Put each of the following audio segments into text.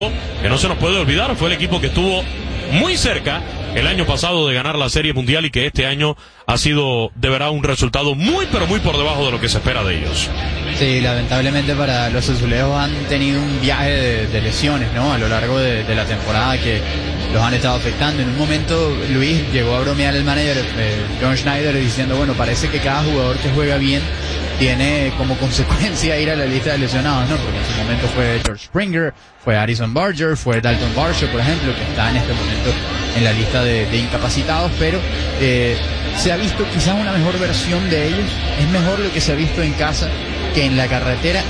que no se nos puede olvidar, fue el equipo que estuvo muy cerca el año pasado de ganar la Serie Mundial y que este año ha sido de verdad un resultado muy pero muy por debajo de lo que se espera de ellos. Sí, lamentablemente para los azulejos han tenido un viaje de lesiones, ¿no? A lo largo de la temporada que los han estado afectando. En un momento Luis llegó a bromear el manager John Schneider diciendo, bueno, parece que cada jugador que juega bien tiene como consecuencia ir a la lista de lesionados, ¿no? Porque en su momento fue George Springer, fue Harrison Barger, fue Dalton Varsho, por ejemplo, que está en este momento en la lista de incapacitados, pero se ha visto quizás una mejor versión de ellos. Es mejor lo que se ha visto en casa que en la carretera,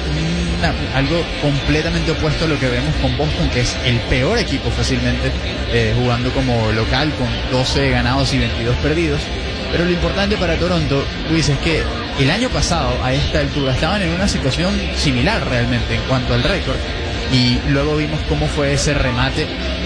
algo completamente opuesto a lo que vemos con Boston, que es el peor equipo fácilmente, jugando como local con 12 ganados y 22 perdidos. Pero lo importante para Toronto, Luis, es que el año pasado, a esta altura, estaban en una situación similar realmente en cuanto al récord. Y luego vimos cómo fue ese remate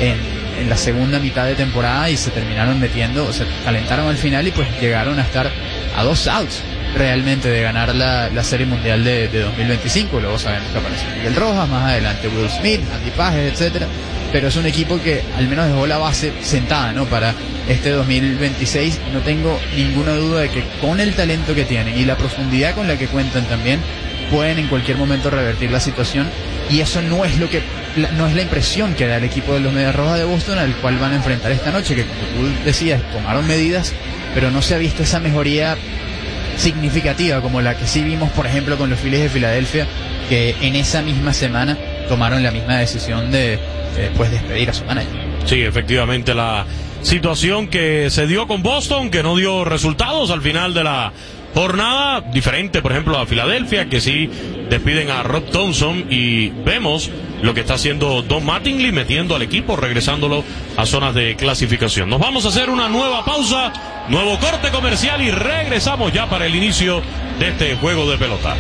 en la segunda mitad de temporada y se terminaron metiendo, se calentaron al final y pues llegaron a estar a 2 outs realmente de ganar la Serie Mundial de 2025. Luego sabemos que apareció Miguel Rojas, más adelante Will Smith, Andy Pages, etcétera. Pero es un equipo que al menos dejó la base sentada, ¿no? Para este 2026. No tengo ninguna duda de que con el talento que tienen y la profundidad con la que cuentan también, pueden en cualquier momento revertir la situación. Y eso no es no es la impresión que da el equipo de los Medias Rojas de Boston, al cual van a enfrentar esta noche, que como tú decías, tomaron medidas, pero no se ha visto esa mejoría significativa como la que sí vimos, por ejemplo, con los Phillies de Filadelfia, que en esa misma semana tomaron la misma decisión de pues despedir a su manager. Sí, efectivamente, la situación que se dio con Boston, que no dio resultados al final de la jornada, diferente, por ejemplo, a Filadelfia, que sí despiden a Rob Thompson, y vemos lo que está haciendo Don Mattingly, metiendo al equipo, regresándolo a zonas de clasificación. Nos vamos a hacer una nueva pausa, nuevo corte comercial y regresamos ya para el inicio de este juego de pelota.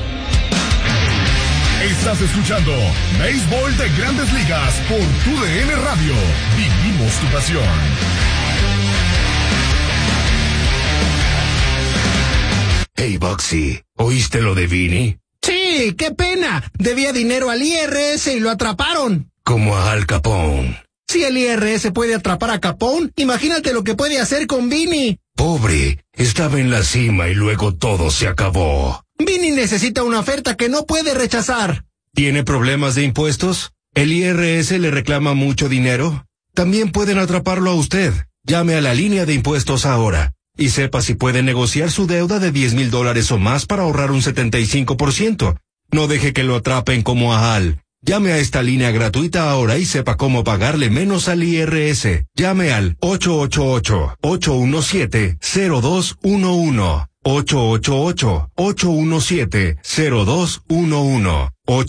Estás escuchando Béisbol de Grandes Ligas por TUDN Radio. Vivimos tu pasión. Hey, Boxy, ¿oíste lo de Vinny? Sí, qué pena. Debía dinero al IRS y lo atraparon. Como a Al Capone. Si el IRS puede atrapar a Capone, imagínate lo que puede hacer con Vinny. Pobre, estaba en la cima y luego todo se acabó. Vinny necesita una oferta que no puede rechazar. ¿Tiene problemas de impuestos? ¿El IRS le reclama mucho dinero? También pueden atraparlo a usted. Llame a la línea de impuestos ahora y sepa si puede negociar su deuda de $10,000 o más para ahorrar un 75%. No deje que lo atrapen como a Al. Llame a esta línea gratuita ahora y sepa cómo pagarle menos al IRS. Llame al 888-817-0211. 888-817-0211.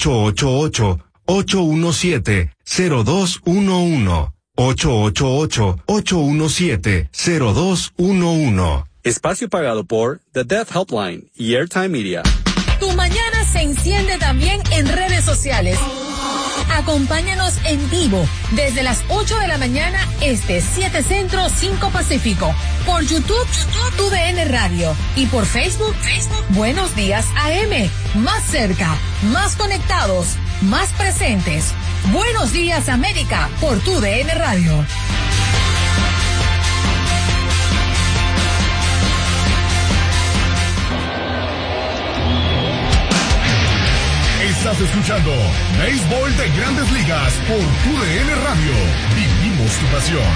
888-817-0211. 888-817-0211. Espacio pagado por The Deaf Helpline y Airtime Media. Tu mañana se enciende también en redes sociales. Acompáñanos en vivo desde las 8 de la mañana este, 7 Centro, 5 Pacífico. Por YouTube, TUDN Radio. Y por Facebook, Buenos Días AM. Más cerca, más conectados, más presentes. Buenos Días América por TUDN Radio. Estás escuchando Béisbol de Grandes Ligas por TUDN Radio. Vivimos tu pasión.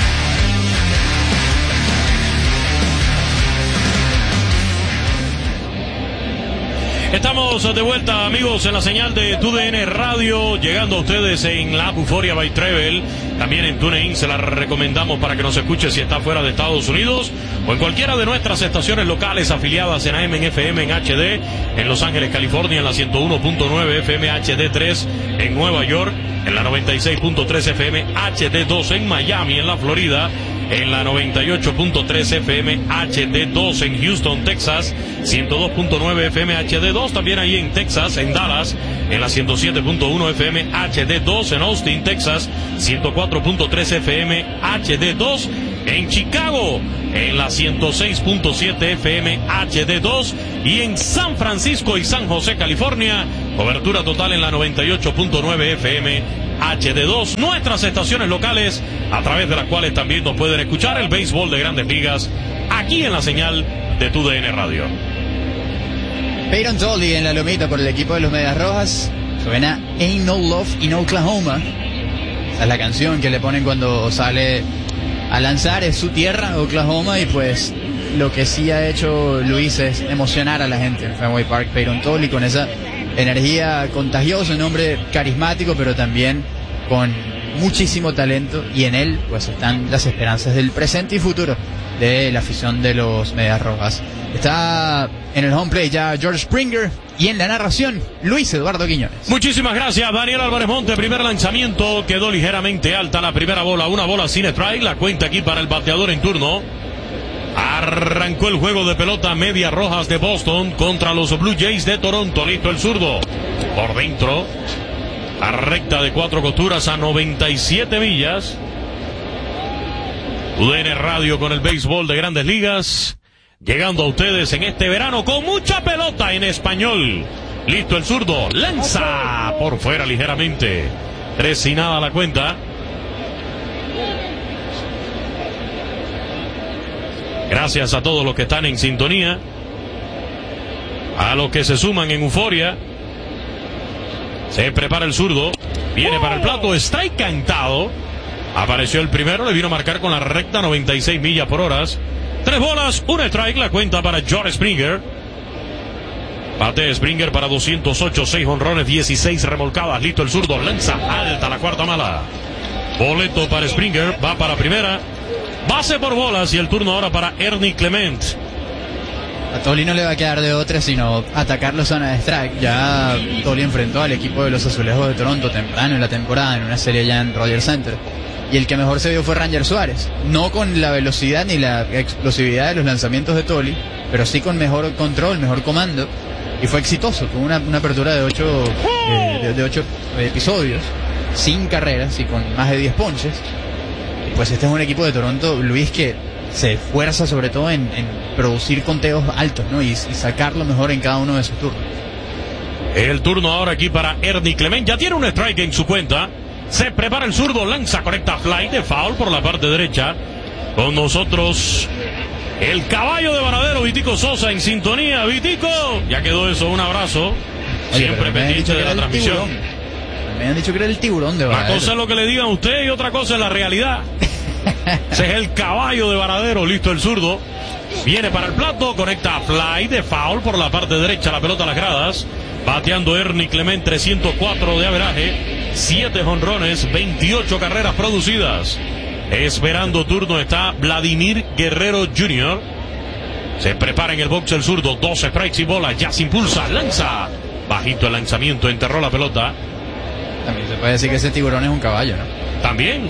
Estamos de vuelta, amigos, en la señal de TUDN Radio, llegando a ustedes en la Euphoria by Travel. También en TuneIn se la recomendamos para que nos escuche si está fuera de Estados Unidos o en cualquiera de nuestras estaciones locales afiliadas en AM, en FM, en HD, en Los Ángeles, California, en la 101.9 FM HD3 en Nueva York, en la 96.3 FM HD2 en Miami, en la Florida, en la 98.3 FM HD2 en Houston, Texas, 102.9 FM HD2, también ahí en Texas, en Dallas, en la 107.1 FM HD2, en Austin, Texas, 104.3 FM HD2, en Chicago, en la 106.7 FM HD2 y en San Francisco y San José, California, cobertura total en la 98.9 FM HD2, nuestras estaciones locales, a través de las cuales también nos pueden escuchar el béisbol de Grandes Ligas, aquí en la señal de TUDN Radio. Peyton Tolly en la lomita por el equipo de los Medias Rojas. Suena Ain't No Love in Oklahoma. Esa es la canción que le ponen cuando sale a lanzar. Es su tierra, Oklahoma, y pues lo que sí ha hecho Luis es emocionar a la gente en Fenway Park. Peyton Tolly con esa energía contagiosa, un hombre carismático, pero también con muchísimo talento, y en él pues están las esperanzas del presente y futuro de la afición de los Medias Rojas. Está en el home plate ya George Springer, y en la narración Luis Eduardo Quiñones. Muchísimas gracias, Daniel Álvarez Monte. Primer lanzamiento, quedó ligeramente alta la primera bola, una bola sin strike. La cuenta aquí para el bateador en turno. Arrancó el juego de pelota Medias Rojas de Boston contra los Blue Jays de Toronto. Listo el zurdo por dentro, a recta de 4 costuras a 97 millas. TUDN Radio con el béisbol de Grandes Ligas, llegando a ustedes en este verano con mucha pelota en español. Listo el zurdo, lanza por fuera ligeramente. 3-0 la cuenta. Gracias a todos los que están en sintonía, a los que se suman en euforia. Se prepara el zurdo, viene para el plato, strike cantado. Apareció el primero, le vino a marcar con la recta 96 millas por hora. 3 bolas, 1 strike, la cuenta para George Springer. Bate Springer para 208, 6 jonrones, 16 remolcadas. Listo el zurdo, lanza alta la cuarta mala. Boleto para Springer, va para primera. Base por bolas, y el turno ahora para Ernie Clement. A Tolly no le va a quedar de otra sino atacar la zona de strike. Ya Tolly enfrentó al equipo de los Azulejos de Toronto temprano en la temporada, en una serie ya en Rogers Center, y el que mejor se vio fue Ranger Suárez. No con la velocidad ni la explosividad de los lanzamientos de Tolly, pero sí con mejor control, mejor comando, y fue exitoso. Tuvo una apertura de 8 episodios, sin carreras y con más de 10 ponches. Y pues este es un equipo de Toronto, Luis, que se esfuerza sobre todo en producir conteos altos, ¿no? Y sacar lo mejor en cada uno de sus turnos. El turno ahora aquí para Ernie Clement. Ya tiene un strike en su cuenta. Se prepara el zurdo, lanza correcta, fly de foul por la parte derecha. Con nosotros el caballo de Varadero, Vitico Sosa, en sintonía. Vitico, ya quedó eso, un abrazo. Oye, siempre pendiente de la transmisión. Me han dicho que era el tiburón de Varadero. Una cosa es lo que le digan a usted y otra cosa es la realidad. Ese es el caballo de Varadero. Listo el zurdo, viene para el plato, conecta fly de foul por la parte derecha, la pelota a las gradas. Bateando Ernie Clement, 304 de averaje, 7 jonrones, 28 carreras producidas. Esperando turno está Vladimir Guerrero Jr. Se prepara en el box el zurdo, 2 strikes y bola, ya se impulsa, lanza. Bajito el lanzamiento, enterró la pelota. También se puede decir que ese tiburón es un caballo, ¿no? También.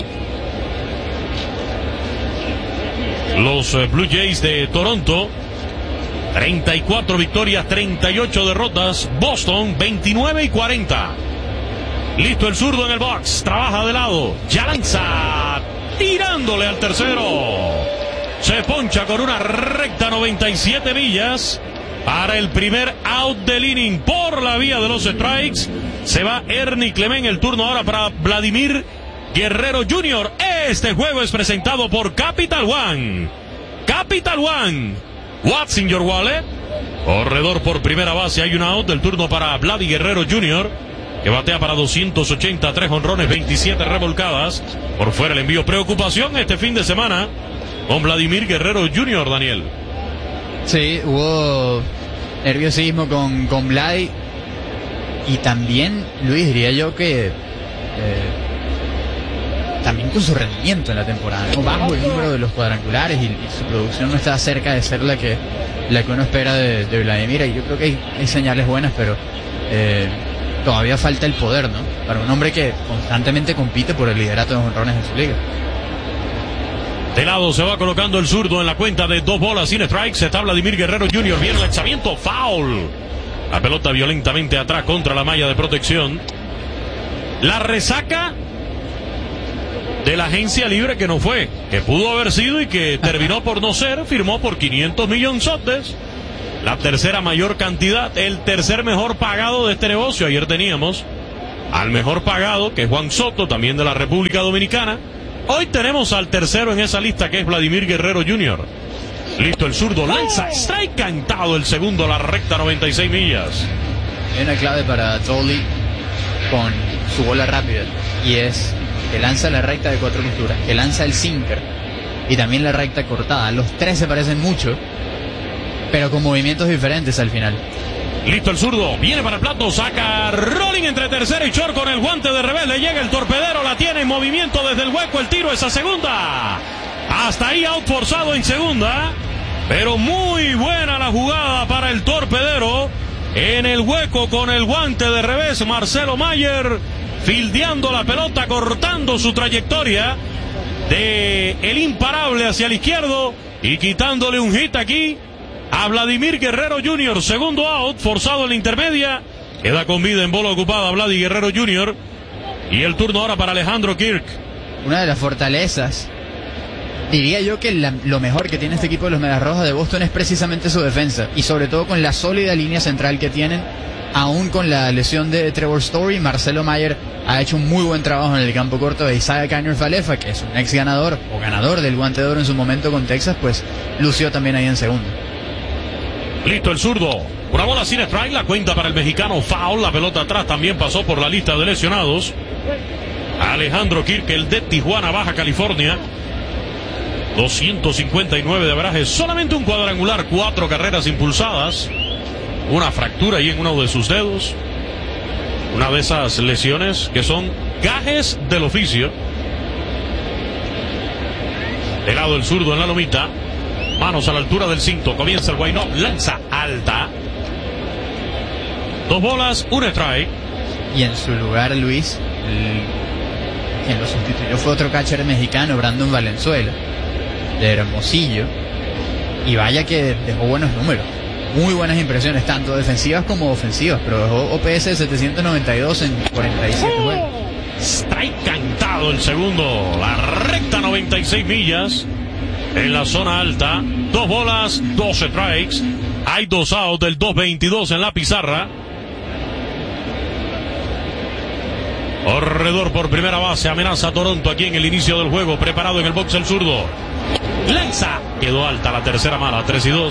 Los Blue Jays de Toronto, 34 victorias, 38 derrotas. Boston, 29 y 40. Listo el zurdo en el box, trabaja de lado, ya lanza, tirándole al tercero. Se poncha con una recta 97 millas para el primer out del inning por la vía de los strikes. Se va Ernie Clement. El turno ahora para Vladimir Guerrero Jr. Este juego es presentado por Capital One. Capital One. What's in your wallet? Corredor por primera base, hay un out. Del turno para Vladi Guerrero Jr., que batea para 283 jonrones, 27 revolcadas. Por fuera el envío. Preocupación este fin de semana con Vladimir Guerrero Jr., Daniel. Sí, hubo nerviosismo con Vladi. Y también, Luis, diría yo que también con su rendimiento en la temporada, ¿no? Bajo el número de los cuadrangulares, y su producción no está cerca de ser la que uno espera de Vladimir. Y yo creo que hay señales buenas, pero todavía falta el poder, ¿no? Para un hombre que constantemente compite por el liderato de jonrones en su liga. De lado se va colocando el zurdo en la cuenta de 2 bolas sin strikes. Está Vladimir Guerrero Jr. Viene el lanzamiento, foul. La pelota violentamente atrás contra la malla de protección. La resaca de la agencia libre que no fue, que pudo haber sido y que terminó por no ser. Firmó por 500 millonzotes, la tercera mayor cantidad, el tercer mejor pagado de este negocio. Ayer teníamos al mejor pagado, que es Juan Soto, también de la República Dominicana. Hoy tenemos al tercero en esa lista, que es Vladimir Guerrero Jr. Listo el zurdo, lanza, strike cantado el segundo, la recta 96 millas. Hay una clave para Tolley con su bola rápida, y es que lanza la recta de 4 costuras, que lanza el sinker y también la recta cortada. Los tres se parecen mucho, pero con movimientos diferentes al final. Listo el zurdo, viene para el plato, saca rolling entre tercera y short con el guante de revés, le llega el torpedero, la tiene en movimiento desde el hueco, el tiro es a segunda. Hasta ahí out forzado en segunda, pero muy buena la jugada para el torpedero. En el hueco con el guante de revés, Marcelo Mayer fildeando la pelota, cortando su trayectoria de el imparable hacia el izquierdo y quitándole un hit aquí a Vladimir Guerrero Jr. Segundo out, forzado en la intermedia. Queda con vida en bola ocupada Vladi Guerrero Jr. Y el turno ahora para Alejandro Kirk. Una de las fortalezas, diría yo, que lo mejor que tiene este equipo de los Medias Rojas de Boston es precisamente su defensa, y sobre todo con la sólida línea central que tienen. Aún con la lesión de Trevor Story, Marcelo Mayer ha hecho un muy buen trabajo en el campo corto de Isaiah Kiner-Falefa, que es un ex ganador o ganador del guante de oro en su momento con Texas, pues lució también ahí en segundo. Listo el zurdo, una bola sin strike, la cuenta para el mexicano, foul, la pelota atrás también pasó por la lista de lesionados. Alejandro Kirk, el de Tijuana, Baja California, 259 de averaje, solamente un cuadrangular, 4 carreras impulsadas, una fractura ahí en uno de sus dedos, una de esas lesiones que son gajes del oficio. De lado el zurdo en la lomita, manos a la altura del cinto, comienza el wind-up, lanza alta, 2 bolas, 1 strike. Y en su lugar, Luis, quien lo sustituyó fue otro catcher mexicano, Brandon Valenzuela, de Hermosillo, y vaya que dejó buenos números, muy buenas impresiones, tanto defensivas como ofensivas, pero dejó OPS de 792 en 47 juegos. Strike cantado el segundo, la recta 96 millas en la zona alta, 2 bolas, 2 strikes, hay 2 outs del 2-22 en la pizarra. Corredor por primera base, amenaza a Toronto aquí en el inicio del juego, preparado en el box el zurdo, lanza, quedó alta la tercera mala, 3-2.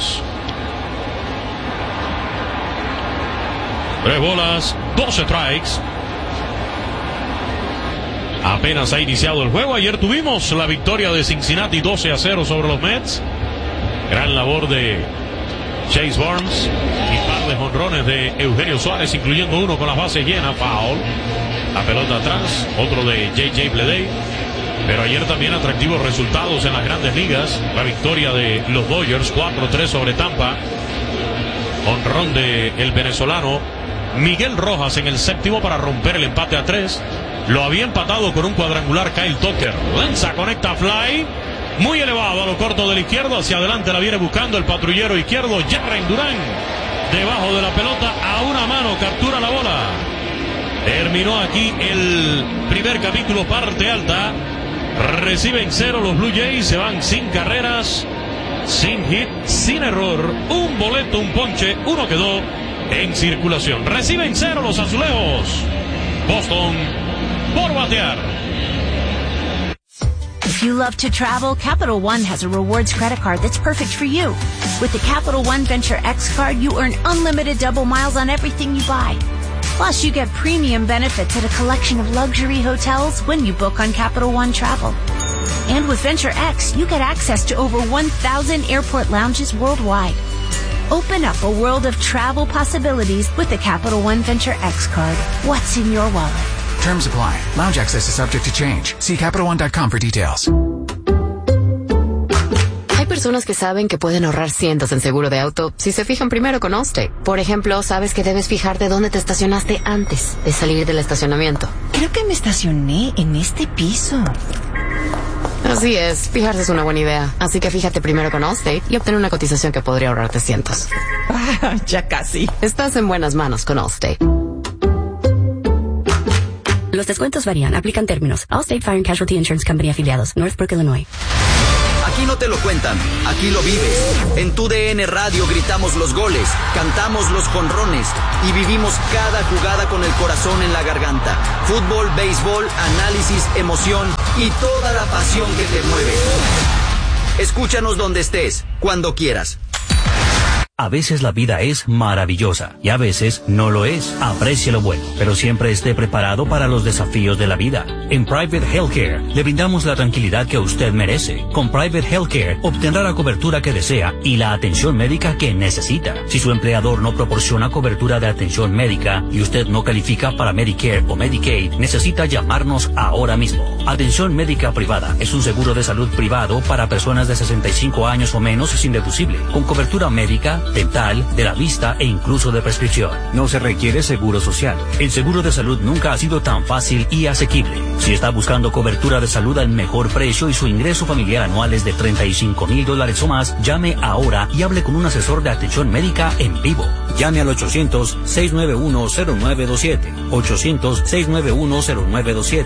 3 bolas, 2 strikes. Apenas ha iniciado el juego. Ayer tuvimos la victoria de Cincinnati 12-0 sobre los Mets. Gran labor de Chase Burns y par de jonrones de Eugenio Suárez, incluyendo uno con las bases llenas, foul. La pelota atrás, otro de J.J. Bleday. Pero ayer también atractivos resultados en las grandes ligas. La victoria de los Dodgers 4-3 sobre Tampa. Jonrón de el venezolano Miguel Rojas en el séptimo para romper el empate a 3. Lo había empatado con un cuadrangular Kyle Tucker. Lanza, conecta fly, muy elevado a lo corto del izquierdo. Hacia adelante la viene buscando el patrullero izquierdo, Jarren Durán. Debajo de la pelota, a una mano, captura la bola. Terminó aquí el primer capítulo, parte alta. Reciben 0 los Blue Jays, se van sin carreras, sin hit, sin error. Un boleto, un ponche, uno quedó en circulación. Reciben 0 los azulejos. Boston por batear. If you love to travel, Capital One has a rewards credit card that's perfect for you. With the Capital One Venture X card, you earn unlimited double miles on everything you buy. Plus, you get premium benefits at a collection of luxury hotels when you book on Capital One Travel. And with Venture X, you get access to over 1,000 airport lounges worldwide. Open up a world of travel possibilities with the Capital One Venture X card. What's in your wallet? Terms apply. Lounge access is subject to change. See CapitalOne.com for details. Hay personas que saben que pueden ahorrar cientos en seguro de auto si se fijan primero con Allstate. Por ejemplo, sabes que debes fijarte dónde te estacionaste antes de salir del estacionamiento. Creo que me estacioné en este piso. Así es, fijarse es una buena idea. Así que fíjate primero con Allstate y obtén una cotización que podría ahorrarte cientos. Ya casi. Estás en buenas manos con Allstate. Los descuentos varían. Aplican términos. Allstate Fire and Casualty Insurance Company afiliados. Northbrook, Illinois. Aquí no te lo cuentan, aquí lo vives. En TUDN Radio gritamos los goles, cantamos los jonrones y vivimos cada jugada con el corazón en la garganta. Fútbol, béisbol, análisis, emoción y toda la pasión que te mueve. Escúchanos donde estés, cuando quieras. A veces la vida es maravillosa y a veces no lo es. Aprecie lo bueno, pero siempre esté preparado para los desafíos de la vida. En Private Healthcare le brindamos la tranquilidad que usted merece. Con Private Healthcare obtendrá la cobertura que desea y la atención médica que necesita. Si su empleador no proporciona cobertura de atención médica y usted no califica para Medicare o Medicaid, necesita llamarnos ahora mismo. Atención médica privada es un seguro de salud privado para personas de 65 años o menos sin deducible, con cobertura médica, dental, de la vista e incluso de prescripción. No se requiere seguro social. El seguro de salud nunca ha sido tan fácil y asequible. Si está buscando cobertura de salud al mejor precio y su ingreso familiar anual es de $35,000 o más, llame ahora y hable con un asesor de atención médica en vivo. Llame al 800-691-0927. 800-691-0927.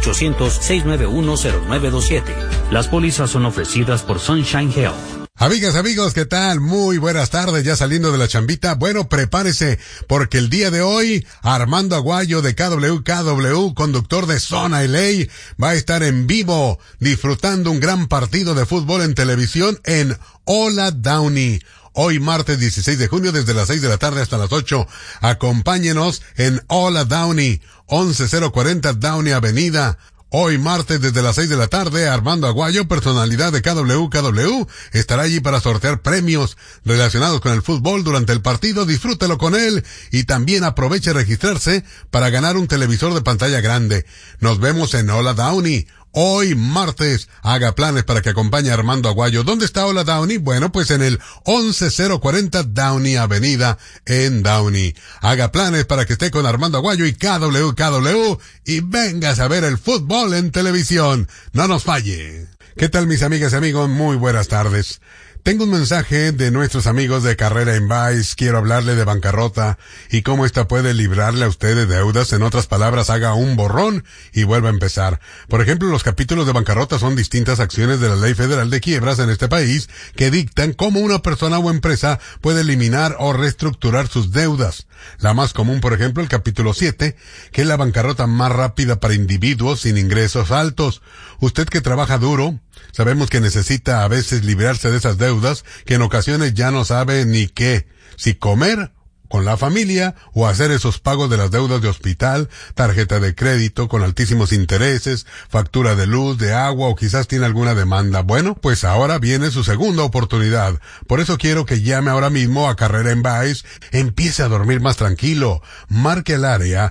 800-691-0927. Las pólizas son ofrecidas por Sunshine Health. Amigas, amigos, ¿qué tal? Muy buenas tardes, ya saliendo de la chambita. Bueno, prepárese, porque el día de hoy, Armando Aguayo de KWKW, conductor de Zona LA, va a estar en vivo, disfrutando un gran partido de fútbol en televisión en Hola Downey. Hoy martes 16 de junio desde las 6 de la tarde hasta las 8. Acompáñenos en Hola Downey, 11040 Downey Avenida. Hoy martes desde las 6 de la tarde, Armando Aguayo, personalidad de KWKW, estará allí para sortear premios relacionados con el fútbol durante el partido. Disfrútelo con él y también aproveche registrarse para ganar un televisor de pantalla grande. Nos vemos en Hola Downey. Hoy martes, haga planes para que acompañe a Armando Aguayo. ¿Dónde está Hola Downey? Bueno, pues en el 11040 Downey Avenida en Downey. Haga planes para que esté con Armando Aguayo y KWKW y vengas a ver el fútbol en televisión. No nos falle. ¿Qué tal, mis amigas y amigos? Muy buenas tardes. Tengo un mensaje de nuestros amigos de Carrera Invice. Quiero hablarle de bancarrota y cómo esta puede librarle a usted de deudas. En otras palabras, haga un borrón y vuelva a empezar. Por ejemplo, los capítulos de bancarrota son distintas acciones de la Ley Federal de Quiebras en este país que dictan cómo una persona o empresa puede eliminar o reestructurar sus deudas. La más común, por ejemplo, el capítulo 7, que es la bancarrota más rápida para individuos sin ingresos altos. Usted que trabaja duro, sabemos que necesita a veces librarse de esas deudas que en ocasiones ya no sabe ni qué, si comer con la familia o hacer esos pagos de las deudas de hospital, tarjeta de crédito con altísimos intereses, factura de luz, de agua o quizás tiene alguna demanda. Bueno, pues ahora viene su segunda oportunidad. Por eso quiero que llame ahora mismo a Carrera Invice, empiece a dormir más tranquilo. Marque el área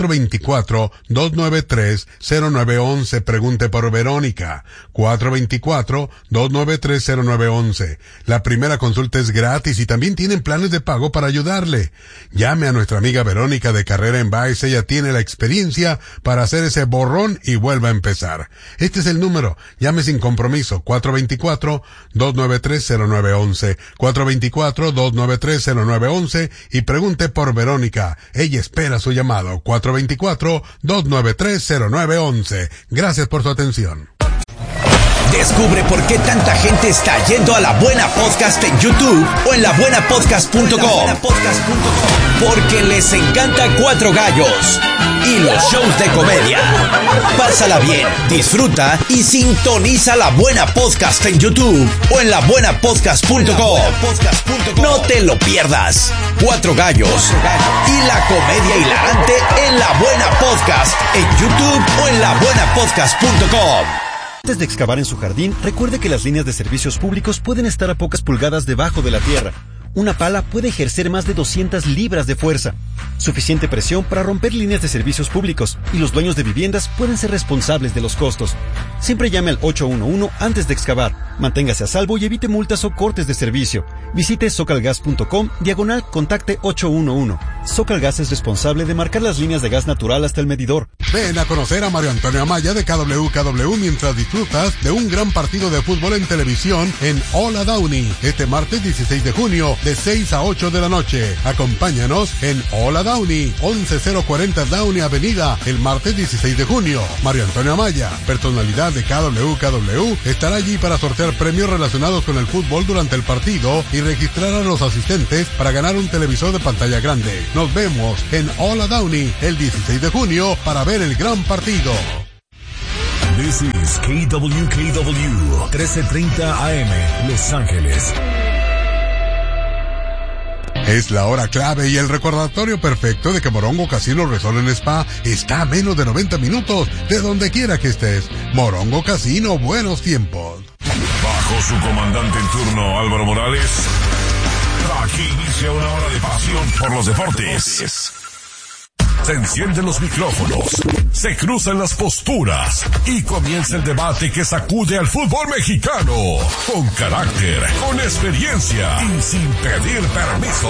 424-293-0911, pregunte por Verónica. 424-293-0911. La primera consulta es gratis y también tienen planes de pago para ayudarle. Llame a nuestra amiga Verónica de Carrera Invice, ella tiene la experiencia para hacer ese borrón y vuelva a empezar. Este es el número, llame sin compromiso, 424-293-0911, 424-293-0911 y pregunte por Verónica. Ella espera su llamado, 424-293-0911. Gracias por su atención. Descubre por qué tanta gente está yendo a La Buena Podcast en YouTube o en labuenapodcast.com. Porque les encanta Cuatro Gallos y los shows de comedia. Pásala bien, disfruta y sintoniza La Buena Podcast en YouTube o en labuenapodcast.com. No te lo pierdas. Cuatro Gallos y la comedia hilarante en La Buena Podcast en YouTube o en labuenapodcast.com. Antes de excavar en su jardín, recuerde que las líneas de servicios públicos pueden estar a pocas pulgadas debajo de la tierra. Una pala puede ejercer más de 200 libras de fuerza, suficiente presión para romper líneas de servicios públicos, y los dueños de viviendas pueden ser responsables de los costos. Siempre llame al 811 antes de excavar. Manténgase a salvo y evite multas o cortes de servicio. Visite socalgas.com/contacte 811. Socalgas es responsable de marcar las líneas de gas natural hasta el medidor. Ven a conocer a Mario Antonio Amaya de KWKW mientras disfrutas de un gran partido de fútbol en televisión en Hola Downey, este martes 16 de junio, de 6 a 8 de la noche. Acompáñanos en Hola Downey, 11040 Downey Avenida, el martes 16 de junio. Mario Antonio Amaya, personalidad de KWKW, estará allí para sortear ofrecer premios relacionados con el fútbol durante el partido y registrar a los asistentes para ganar un televisor de pantalla grande. Nos vemos en Ola Downey el 16 de junio para ver el gran partido. This is KWKW 1330 AM, Los Ángeles. Es la hora clave y el recordatorio perfecto de que Morongo Casino Resort en Spa está a menos de 90 minutos de donde quiera que estés. Morongo Casino, buenos tiempos. Bajo su comandante en turno, Álvaro Morales, aquí inicia una hora de pasión por los deportes. Se encienden los micrófonos, se cruzan las posturas y comienza el debate que sacude al fútbol mexicano. Con carácter, con experiencia y sin pedir permiso.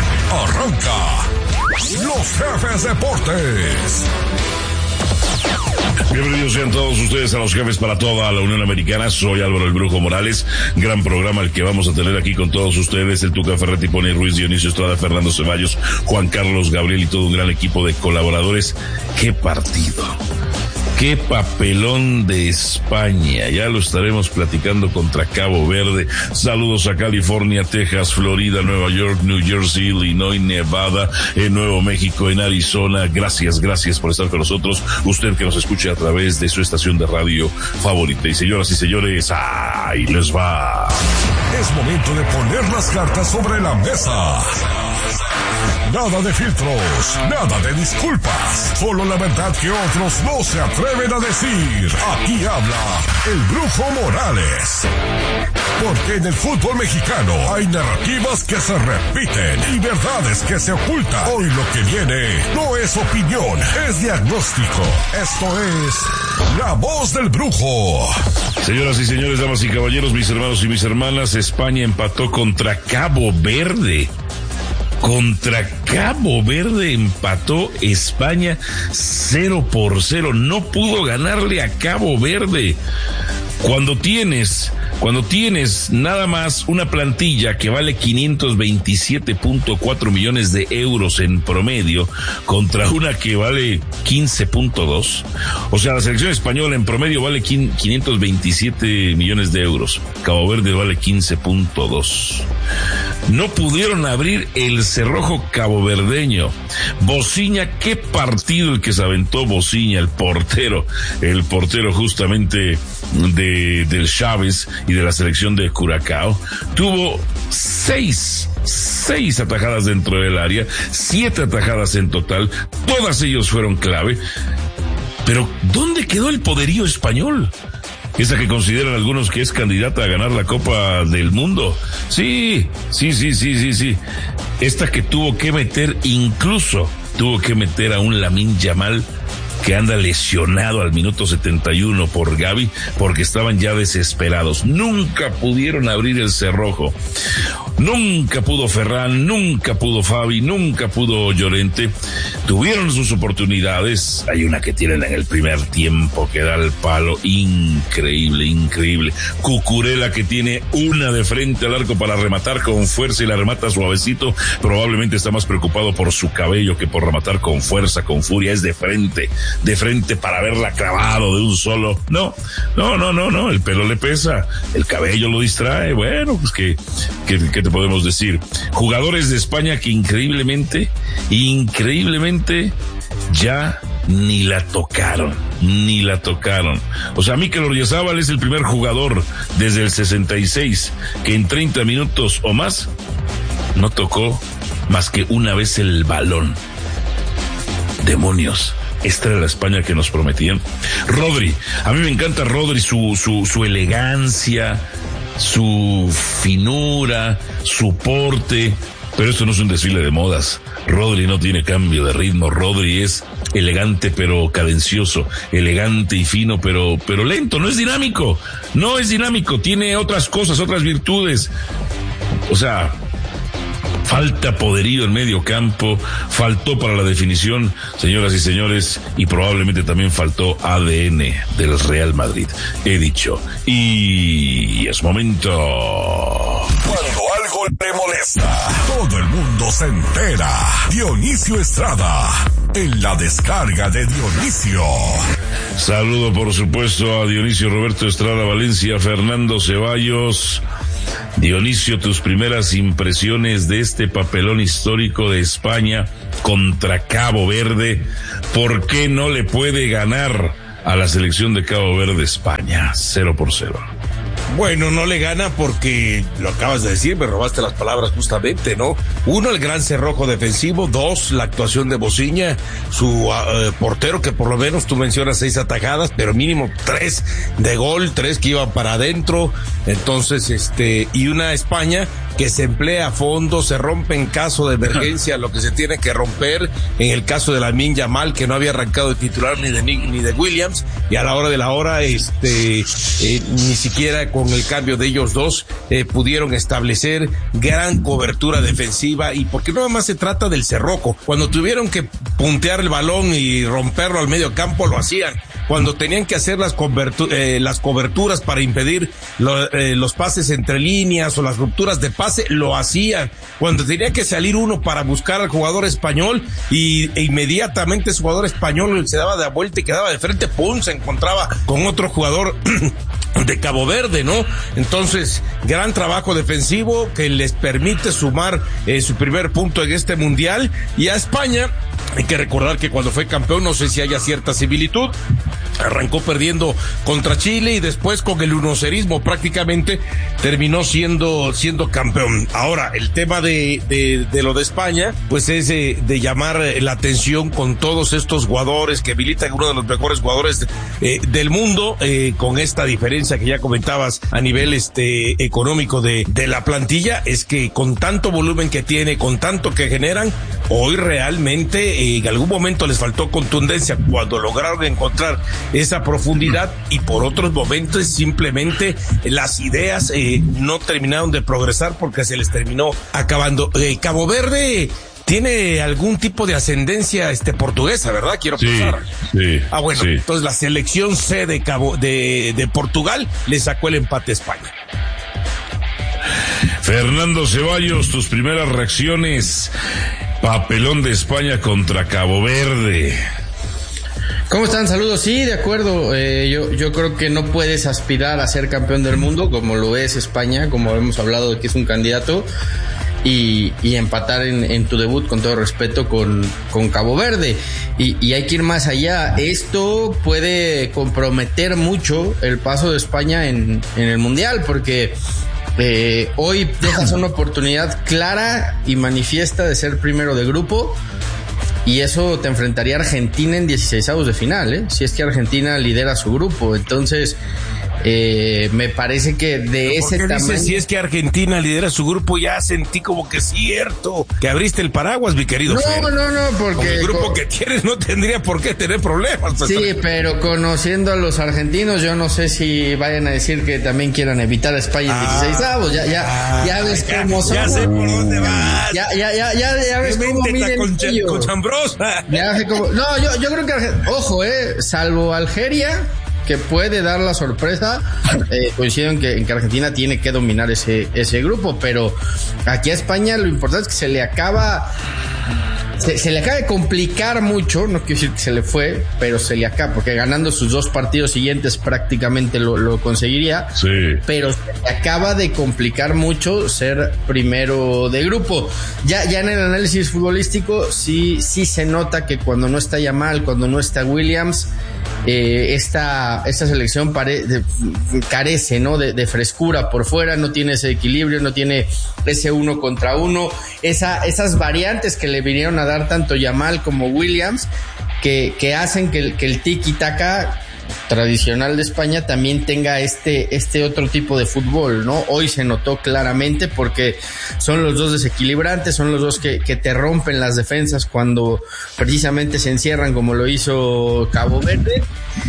Arranca Los Jefes Deportes. Bienvenidos sean todos ustedes a Los Jefes para toda la Unión Americana. Soy Álvaro el Brujo Morales. Gran programa el que vamos a tener aquí con todos ustedes. El Tuca Ferretti, Pony Ruiz, Dionisio Estrada, Fernando Ceballos, Juan Carlos Gabriel y todo un gran equipo de colaboradores. ¡Qué partido! ¡Qué papelón de España! Ya lo estaremos platicando contra Cabo Verde. Saludos a California, Texas, Florida, Nueva York, New Jersey, Illinois, Nevada, en Nuevo México, en Arizona. Gracias por estar con nosotros. Usted que nos escuche a través de su estación de radio favorita. Y señoras y señores, ¡ahí les va! Es momento de poner las cartas sobre la mesa. Nada de filtros, nada de disculpas, solo la verdad que otros no se atreven a decir. Aquí habla el Brujo Morales. Porque en el fútbol mexicano hay narrativas que se repiten y verdades que se ocultan. Hoy lo que viene no es opinión, es diagnóstico. Esto es La Voz del Brujo. Señoras y señores, damas y caballeros, mis hermanos y mis hermanas, España empató contra Cabo Verde. Contra Cabo Verde empató España 0-0. No pudo ganarle a Cabo Verde. Cuando tienes nada más una plantilla que vale 527.4 millones de euros en promedio contra una que vale 15.2, o sea, la selección española en promedio vale 527 millones de euros. Cabo Verde vale 15.2. No pudieron abrir el cerrojo caboverdeño. Bociña, qué partido el que se aventó Bociña, el portero justamente del Chávez y de la selección de Curacao. Tuvo seis atajadas dentro del área, 7 atajadas en total, todas ellos fueron clave. Pero ¿dónde quedó el poderío español? Esa que consideran algunos que es candidata a ganar la Copa del Mundo. Sí. Esta que tuvo que meter a un Lamine Yamal que anda lesionado al minuto 71 por Gavi, porque estaban ya desesperados. Nunca pudieron abrir el cerrojo. Nunca pudo Ferran, nunca pudo Fabi, nunca pudo Llorente. Tuvieron sus oportunidades. Hay una que tienen en el primer tiempo que da el palo. Increíble. Cucurella, que tiene una de frente al arco para rematar con fuerza y la remata suavecito. Probablemente está más preocupado por su cabello que por rematar con fuerza, con furia. Es de frente para haberla clavado de un solo. No, el pelo le pesa, el cabello lo distrae. Bueno, pues ¿qué te podemos decir? Jugadores de España que increíblemente ya ni la tocaron. O sea, Mikel Oyarzabal es el primer jugador desde el 66 que en 30 minutos o más no tocó más que una vez el balón. Demonios. Esta era la España que nos prometían. Rodri, a mí me encanta Rodri, su elegancia, su finura, su porte, pero esto no es un desfile de modas. Rodri no tiene cambio de ritmo. Rodri es elegante pero cadencioso, elegante y fino pero lento. No es dinámico, tiene otras cosas, otras virtudes. O sea, falta poderío en medio campo, faltó para la definición, señoras y señores, y probablemente también faltó ADN del Real Madrid. He dicho, y es momento. Cuando algo te molesta, todo el mundo se entera. Dionisio Estrada, en la descarga de Dionisio. Saludo, por supuesto, a Dionisio Roberto Estrada Valencia, Fernando Ceballos. Dionisio, tus primeras impresiones de este papelón histórico de España contra Cabo Verde. ¿Por qué no le puede ganar a la selección de Cabo Verde España? 0-0. Bueno, no le gana porque, lo acabas de decir, me robaste las palabras justamente, ¿no? 1, el gran cerrojo defensivo. 2, la actuación de Bociña, su portero, que por lo menos tú mencionas 6 atajadas, pero mínimo 3 de gol, 3 que iban para adentro. Entonces, y una España que se emplea a fondo, se rompe en caso de emergencia lo que se tiene que romper, en el caso de Lamine Yamal, que no había arrancado de titular ni de Williams, y a la hora de la hora, ni siquiera con el cambio de ellos dos, pudieron establecer gran cobertura defensiva, y porque no nada más se trata del cerrojo, cuando tuvieron que puntear el balón y romperlo al medio campo, lo hacían. Cuando tenían que hacer las coberturas para impedir los pases entre líneas o las rupturas de pase, lo hacían. Cuando tenía que salir uno para buscar al jugador español e inmediatamente ese jugador español se daba de vuelta y quedaba de frente, ¡pum!, se encontraba con otro jugador de Cabo Verde, ¿no? Entonces, gran trabajo defensivo que les permite sumar su primer punto en este mundial. Y a España, hay que recordar que cuando fue campeón, no sé si haya cierta similitud, arrancó perdiendo contra Chile y después con el unocerismo prácticamente terminó siendo campeón. Ahora, el tema de lo de España, pues es de llamar la atención con todos estos jugadores que habilitan uno de los mejores jugadores del mundo, con esta diferencia que ya comentabas a nivel económico de la plantilla, es que con tanto volumen que tiene, con tanto que generan, hoy realmente en algún momento les faltó contundencia cuando lograron encontrar esa profundidad, y por otros momentos simplemente las ideas no terminaron de progresar porque se les terminó acabando. Cabo Verde tiene algún tipo de ascendencia portuguesa, ¿verdad? Quiero pensar. Sí. Bueno, sí. Entonces la selección C de Portugal le sacó el empate a España. Fernando Ceballos, tus primeras reacciones. Papelón de España contra Cabo Verde. ¿Cómo están? Saludos. Sí, de acuerdo. Yo creo que no puedes aspirar a ser campeón del mundo como lo es España, como hemos hablado de que es un candidato, y empatar en tu debut, con todo respeto, con Cabo Verde. Y hay que ir más allá. Esto puede comprometer mucho el paso de España en el Mundial, porque hoy dejas una oportunidad clara y manifiesta de ser primero de grupo. Y eso te enfrentaría a Argentina en 16avos de final, si es que Argentina lidera su grupo. Entonces, me parece que de ese tamaño... Dices, si es que Argentina lidera su grupo, ya sentí como que es cierto que abriste el paraguas, mi querido Fer. No, porque... Con el grupo que tienes no tendría por qué tener problemas. Sí, pero conociendo a los argentinos, yo no sé si vayan a decir que también quieran evitar a España en 16avos. Ya ves cómo son. Ya sé por dónde vas. Ya ves cómo miden con Chambrosa. Yo creo que... Ojo, salvo Algeria, que puede dar la sorpresa, coincido en que Argentina tiene que dominar ese grupo, pero aquí a España lo importante es que se le acaba de complicar mucho. No quiero decir que se le fue, pero se le acaba, porque ganando sus 2 partidos siguientes prácticamente lo conseguiría. Sí. Pero se le acaba de complicar mucho ser primero de grupo. Ya en el análisis futbolístico sí se nota que cuando no está Yamal, cuando no está Williams, esta selección carece, ¿no?, de frescura por fuera, no tiene ese equilibrio, no tiene ese 1 contra 1, esas variantes que le vinieron a dar tanto Yamal como Williams, que hacen que el tiki-taka tradicional de España también tenga este otro tipo de fútbol, ¿no? Hoy se notó claramente porque son los dos desequilibrantes, son los dos que te rompen las defensas cuando precisamente se encierran, como lo hizo Cabo Verde.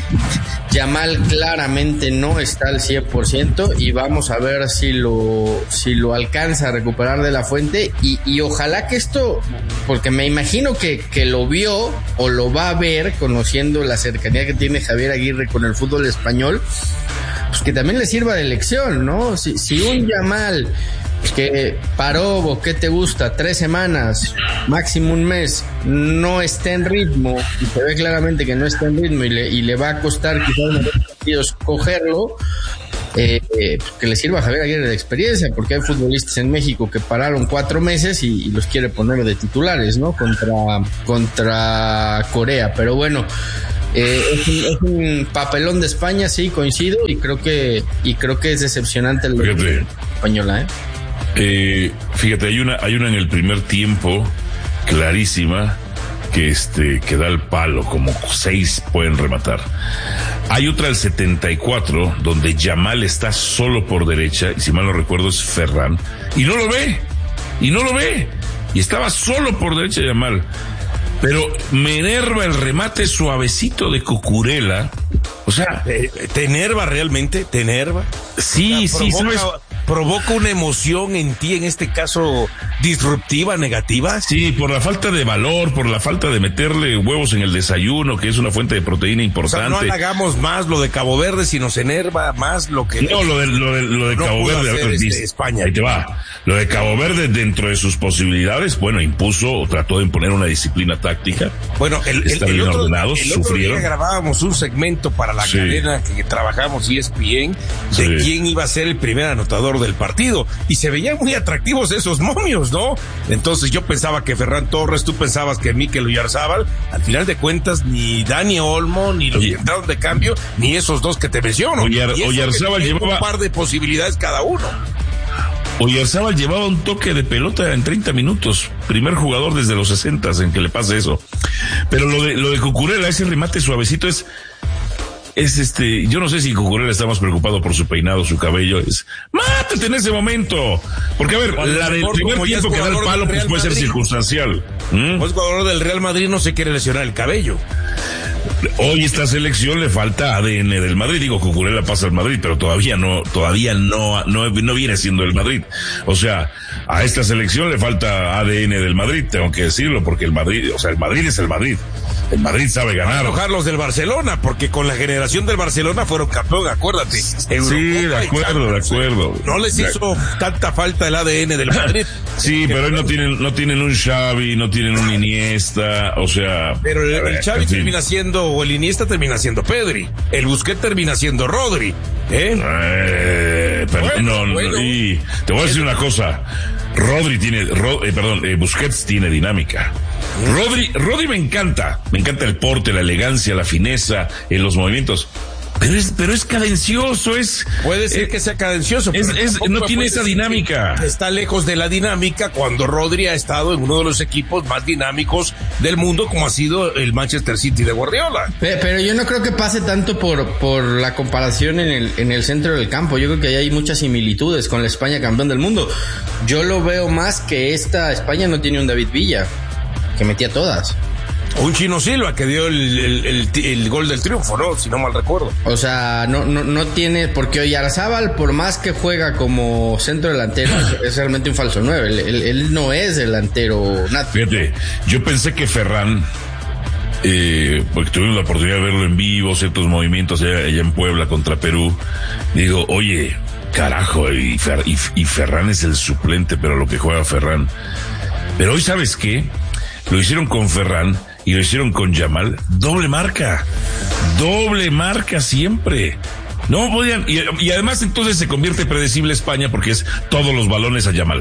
Yamal claramente no está al 100% y vamos a ver si lo alcanza a recuperar de la fuente, y ojalá que esto, porque me imagino que lo vio o lo va a ver, conociendo la cercanía que tiene Javier Aguirre con el fútbol español, pues que también le sirva de lección, ¿no? Si un Yamal que paró, ¿qué te gusta? 3 semanas, máximo un mes, no está en ritmo, y se ve claramente que no está en ritmo y le va a costar quizás unos partidos cogerlo, que le sirva a Javier Aguirre de experiencia, porque hay futbolistas en México que pararon 4 meses y los quiere poner de titulares, ¿no? Contra Corea, pero bueno, es un papelón de España, sí, coincido, y creo que es decepcionante la española, Fíjate, hay una en el primer tiempo clarísima que da el palo, como 6 pueden rematar. Hay otra al 74 donde Yamal está solo por derecha, y si mal no recuerdo es Ferran, y no lo ve, y estaba solo por derecha Yamal. Pero me enerva el remate suavecito de Cucurella. O sea, ¿te enerva realmente? ¿Te enerva? Sí, o sea, sí, ¿sabes? ¿Provoca una emoción en ti, en este caso, disruptiva, negativa? Sí, por la falta de valor, por la falta de meterle huevos en el desayuno, que es una fuente de proteína importante. O sea, no hagamos más lo de Cabo Verde, si nos enerva más lo que... No, lo de no Cabo Verde, España. Ahí te va. Lo de Cabo Verde, dentro de sus posibilidades, bueno, impuso o trató de imponer una disciplina táctica. Bueno, Está bien ordenados, el otro sufrieron. día grabábamos un segmento para la cadena que trabajamos, ESPN, de quién iba a ser el primer anotador del partido, y se veían muy atractivos esos momios, ¿no? Entonces yo pensaba que Ferran Torres, tú pensabas que Mikel Oyarzábal, al final de cuentas ni Dani Olmo, ni los que entraron de cambio, ni esos dos que te menciono. Oyarzábal llevaba un par de posibilidades cada uno. Oyarzábal llevaba un toque de pelota en 30 minutos. Primer jugador desde los 60 en que le pase eso. Pero lo de Cucurella, ese remate suavecito es yo no sé si Cucurella está más preocupado por su peinado, su cabello, mátate en ese momento. Porque a ver, la del primer tiempo que da el palo pues puede ser circunstancial. Pues jugador del Real Madrid no se quiere lesionar el cabello. Hoy esta selección le falta ADN del Madrid. Digo, Cucurella pasa al Madrid, pero todavía no viene siendo el Madrid. O sea, a esta selección le falta ADN del Madrid, tengo que decirlo, porque el Madrid es el Madrid. El Madrid sabe ganar. Enojar los del Barcelona, porque con la generación del Barcelona fueron campeón, acuérdate. Sí, de acuerdo. No les hizo tanta falta el ADN del Madrid. Sí, pero hoy no tienen un Xavi, no tienen un Iniesta, o sea... Pero el Xavi termina siendo, o el Iniesta termina siendo Pedri, el Busquets termina siendo Rodri, y te voy a decir una cosa, Busquets tiene dinámica. Rodri me encanta el porte, la elegancia, la fineza en los movimientos. Pero es cadencioso, puede ser que sea cadencioso, no tiene esa dinámica. Está lejos de la dinámica cuando Rodri ha estado en uno de los equipos más dinámicos del mundo, como ha sido el Manchester City de Guardiola. Pero yo no creo que pase tanto por la comparación en el centro del campo. Yo creo que ahí hay muchas similitudes con la España campeón del mundo. Yo lo veo más que esta España no tiene un David Villa, que metía todas. Un Chino Silva que dio el gol del triunfo, ¿no? Si no mal recuerdo. O sea, no tiene, porque Oyarzábal, por más que juega como centro delantero, es realmente un falso 9. Él no es delantero nato. Fíjate, yo pensé que Ferran, porque tuvimos la oportunidad de verlo en vivo, ciertos movimientos allá en Puebla contra Perú. Digo, oye, carajo, y Ferran es el suplente, pero lo que juega Ferran. Pero hoy, ¿sabes qué? Lo hicieron con Ferran y lo hicieron con Yamal. Doble marca siempre. No podían, y además entonces se convierte predecible España, porque es todos los balones a Yamal,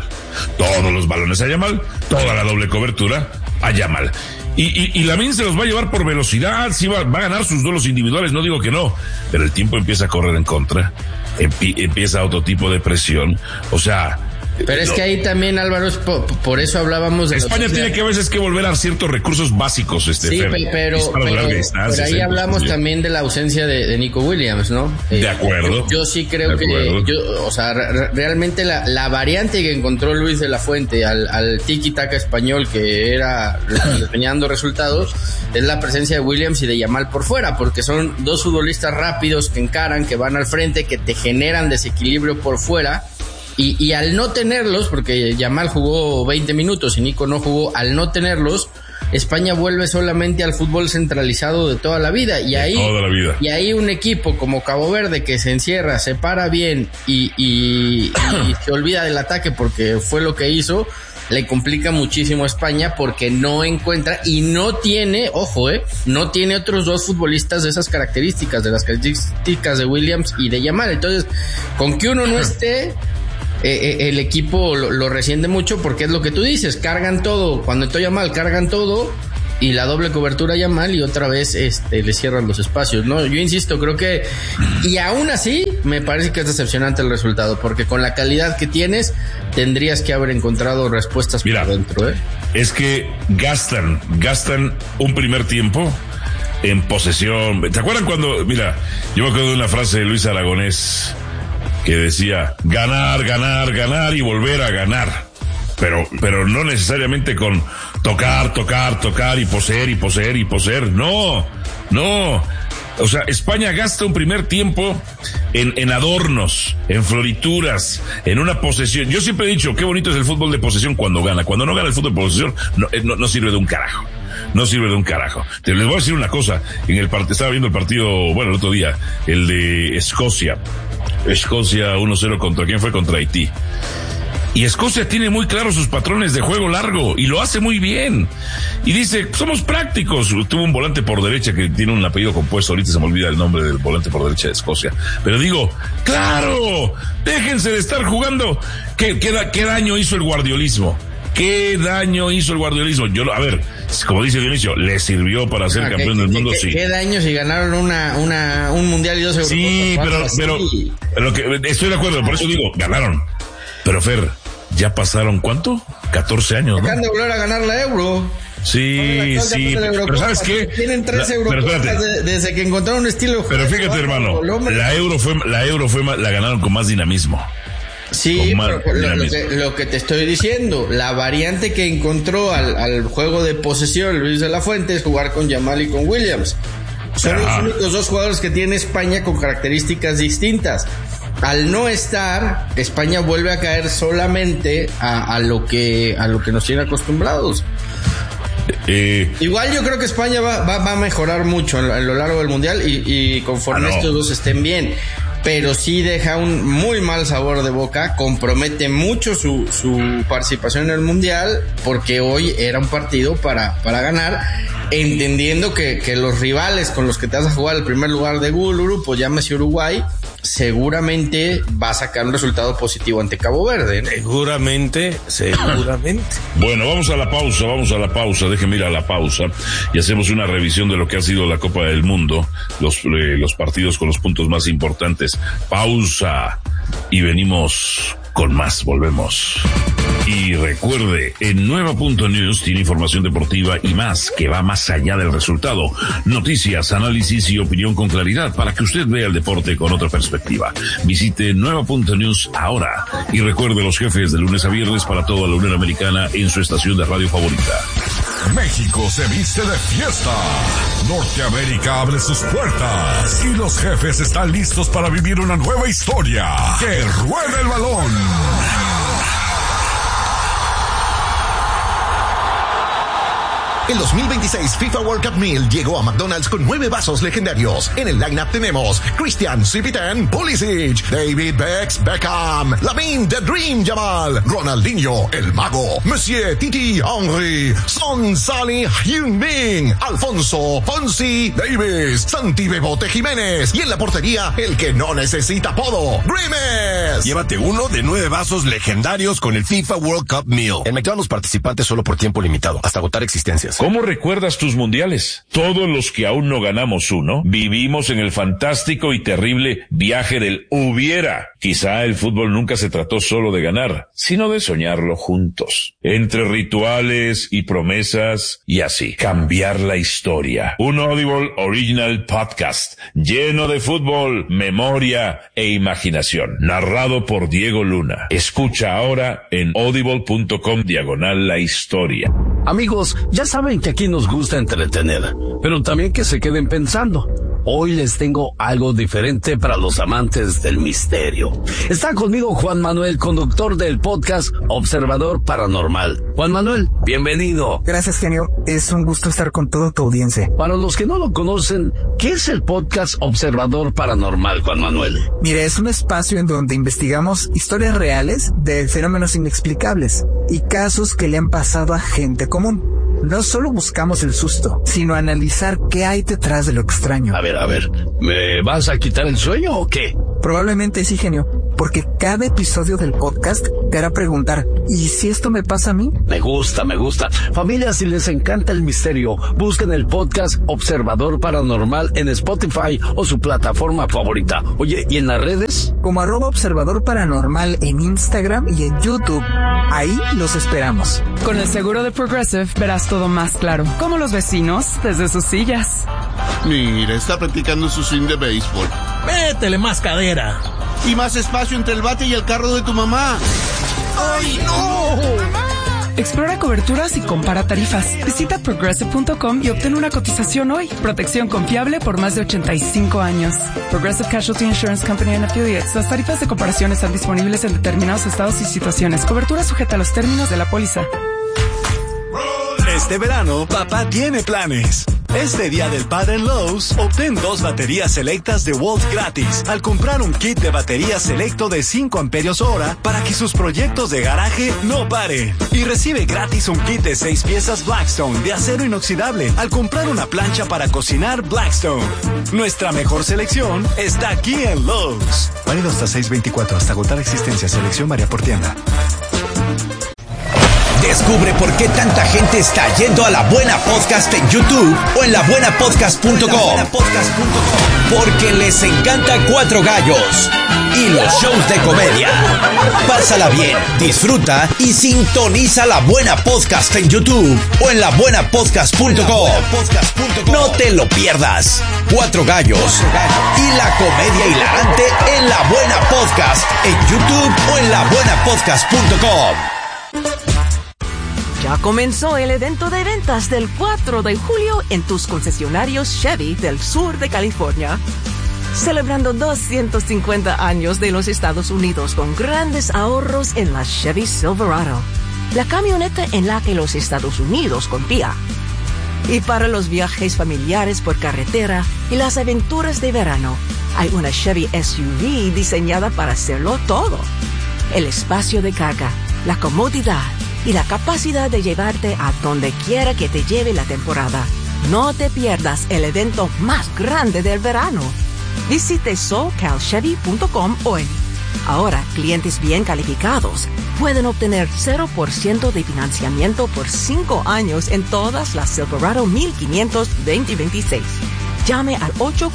toda la doble cobertura a Yamal. Y Lamine se los va a llevar por velocidad, sí va a ganar sus duelos individuales, no digo que no, pero el tiempo empieza a correr en contra, empieza otro tipo de presión, o sea... Pero es que ahí también, Álvaro, por eso hablábamos de... España tiene que a veces que volver a ciertos recursos básicos, Sí, pero ahí hablamos también de la ausencia de Nico Williams, ¿no? De acuerdo. Yo sí creo que... realmente la variante que encontró Luis de la Fuente al tiki-taka español, que era desempeñando resultados, es la presencia de Williams y de Yamal por fuera, porque son dos futbolistas rápidos que encaran, que van al frente, que te generan desequilibrio por fuera. Y al no tenerlos, porque Yamal jugó 20 minutos y Nico no jugó, al no tenerlos, España vuelve solamente al fútbol centralizado de toda la vida. Y ahí un equipo como Cabo Verde que se encierra, se para bien y se olvida del ataque porque fue lo que hizo, le complica muchísimo a España porque no encuentra y no tiene, no tiene otros dos futbolistas de esas características, de las características de Williams y de Yamal. Entonces, con que uno no esté, el equipo lo resiente mucho porque es lo que tú dices, cargan todo, cuando estoy Yamal cargan todo y la doble cobertura Yamal y otra vez le cierran los espacios, ¿no? Yo insisto, creo que, y aún así me parece que es decepcionante el resultado, porque con la calidad que tienes tendrías que haber encontrado respuestas por dentro, Es que gastan un primer tiempo en posesión. ¿Te acuerdan cuando, mira, yo me acuerdo de una frase de Luis Aragonés que decía, ganar y volver a ganar? Pero no necesariamente con tocar y poseer. No. O sea, España gasta un primer tiempo en adornos, en florituras, en una posesión. Yo siempre he dicho, qué bonito es el fútbol de posesión cuando gana. Cuando no gana el fútbol de posesión, no sirve de un carajo. No sirve de un carajo. Les voy a decir una cosa. Estaba viendo el partido, el otro día, el de Escocia 1-0 ¿contra quién fue? Contra Haití. Y Escocia tiene muy claros sus patrones de juego largo y lo hace muy bien. Y dice, somos prácticos. Tuvo un volante por derecha que tiene un apellido compuesto. Ahorita se me olvida el nombre del volante por derecha de Escocia. Pero digo, ¡claro! Déjense de estar jugando. ¿Qué daño hizo el guardiolismo? ¿Qué daño hizo el guardiolismo? A ver, como dice Dionisio, le sirvió para ser campeón del mundo, sí. ¿Qué daño si ganaron un mundial y 2 Eurocopas? Sí, pero estoy de acuerdo, por eso digo, ganaron. Pero Fer, ya pasaron, ¿cuánto? 14 años, ¿no? Acaban de volver a ganar la Euro. Sí, pero ¿sabes qué? Tienen 3 Eurocopas desde que encontraron un estilo. Pero fíjate, hermano, la Euro la ganaron con más dinamismo. Sí, pero lo que te estoy diciendo, la variante que encontró al juego de posesión Luis de la Fuente es jugar con Yamal y con Williams. Son los únicos dos jugadores que tiene España con características distintas. Al no estar, España vuelve a caer solamente a lo que nos tiene acostumbrados. Igual yo creo que España va a mejorar mucho a lo largo del mundial y conforme estos dos estén bien, pero sí deja un muy mal sabor de boca, compromete mucho su participación en el mundial, porque hoy era un partido para ganar, entendiendo que los rivales con los que te vas a jugar el primer lugar de grupo, llámese Uruguay, seguramente va a sacar un resultado positivo ante Cabo Verde, ¿no? Seguramente. Bueno, vamos a la pausa, déjenme ir a la pausa y hacemos una revisión de lo que ha sido la Copa del Mundo, los partidos con los puntos más importantes. Pausa y venimos con más, volvemos. Y recuerde, en Nueva.News tiene información deportiva y más que va más allá del resultado. Noticias, análisis y opinión con claridad para que usted vea el deporte con otra perspectiva. Visite Nueva.News ahora y recuerde los jefes de lunes a viernes para toda la Unión Americana en su estación de radio favorita. México se viste de fiesta. Norteamérica abre sus puertas y los jefes están listos para vivir una nueva historia. ¡Que ruede el balón! El 2026 FIFA World Cup Meal llegó a McDonald's con 9 vasos legendarios. En el lineup tenemos Christian Cipitan Pulisic, David Beckham, Lamine The Dream Yamal, Ronaldinho El Mago, Monsieur Titi Henry, Son Sally Heung-min, Alfonso Fonsi Davis, Santi Bebote Jiménez y en la portería el que no necesita apodo, Grimes. Llévate uno de 9 vasos legendarios con el FIFA World Cup Meal. En McDonald's participantes solo por tiempo limitado, hasta agotar existencias. ¿Cómo recuerdas tus mundiales? Todos los que aún no ganamos uno, vivimos en el fantástico y terrible viaje del hubiera. Quizá el fútbol nunca se trató solo de ganar, sino de soñarlo juntos. Entre rituales y promesas y así, cambiar la historia. Un Audible Original Podcast, lleno de fútbol, memoria e imaginación. Narrado por Diego Luna. Escucha ahora en audible.com/la historia. Amigos, ya saben que aquí nos gusta entretener, pero también que se queden pensando. Hoy les tengo algo diferente para los amantes del misterio. Está conmigo Juan Manuel, conductor del podcast Observador Paranormal. Juan Manuel, bienvenido. Gracias, genio. Es un gusto estar con toda tu audiencia. Para los que no lo conocen, ¿qué es el podcast Observador Paranormal, Juan Manuel? Mire, es un espacio en donde investigamos historias reales de fenómenos inexplicables y casos que le han pasado a gente común. No solo buscamos el susto, sino analizar qué hay detrás de lo extraño. A ver, ¿me vas a quitar el sueño o qué? Probablemente sí, genio, porque cada episodio del podcast te hará preguntar, ¿y si esto me pasa a mí? Me gusta. Familia, si les encanta el misterio, busquen el podcast Observador Paranormal en Spotify o su plataforma favorita. Oye, ¿y en las redes? Como @Observador Paranormal en Instagram y en YouTube. Ahí los esperamos. Con el seguro de Progressive verás todo más claro, como los vecinos desde sus sillas. Mira, está practicando su swing de béisbol. Métele más cadera. Y más espacio entre el bate y el carro de tu mamá. ¡Ay, no! Explora coberturas y compara tarifas. Visita Progressive.com y obtén una cotización hoy. Protección confiable por más de 85 años. Progressive Casualty Insurance Company and Affiliates. Las tarifas de comparación están disponibles en determinados estados y situaciones. Cobertura sujeta a los términos de la póliza. Este verano, papá tiene planes. Este día del padre en Lowe's, obtén 2 baterías selectas de Walt gratis al comprar un kit de batería selecto de 5 amperios hora para que sus proyectos de garaje no paren. Y recibe gratis un kit de 6 piezas Blackstone de acero inoxidable al comprar una plancha para cocinar Blackstone. Nuestra mejor selección está aquí en Lowe's. Válido hasta 6/24, hasta agotar existencia. Selección varía por tienda. Descubre por qué tanta gente está yendo a La Buena Podcast en YouTube o en labuenapodcast.com. Porque les encanta Cuatro Gallos y los shows de comedia. Pásala bien, disfruta y sintoniza La Buena Podcast en YouTube o en labuenapodcast.com. No te lo pierdas. Cuatro Gallos y la comedia hilarante en La Buena Podcast en YouTube o en labuenapodcast.com. Ya comenzó el evento de ventas del 4 de julio en tus concesionarios Chevy del sur de California. Celebrando 250 años de los Estados Unidos con grandes ahorros en la Chevy Silverado, la camioneta en la que los Estados Unidos confía. Y para los viajes familiares por carretera y las aventuras de verano, hay una Chevy SUV diseñada para hacerlo todo. El espacio de carga, la comodidad y la capacidad de llevarte a donde quiera que te lleve la temporada. No te pierdas el evento más grande del verano. Visite SoCalChevy.com hoy. Ahora, clientes bien calificados pueden obtener 0% de financiamiento por 5 años en todas las Silverado 1500 2026. Llame al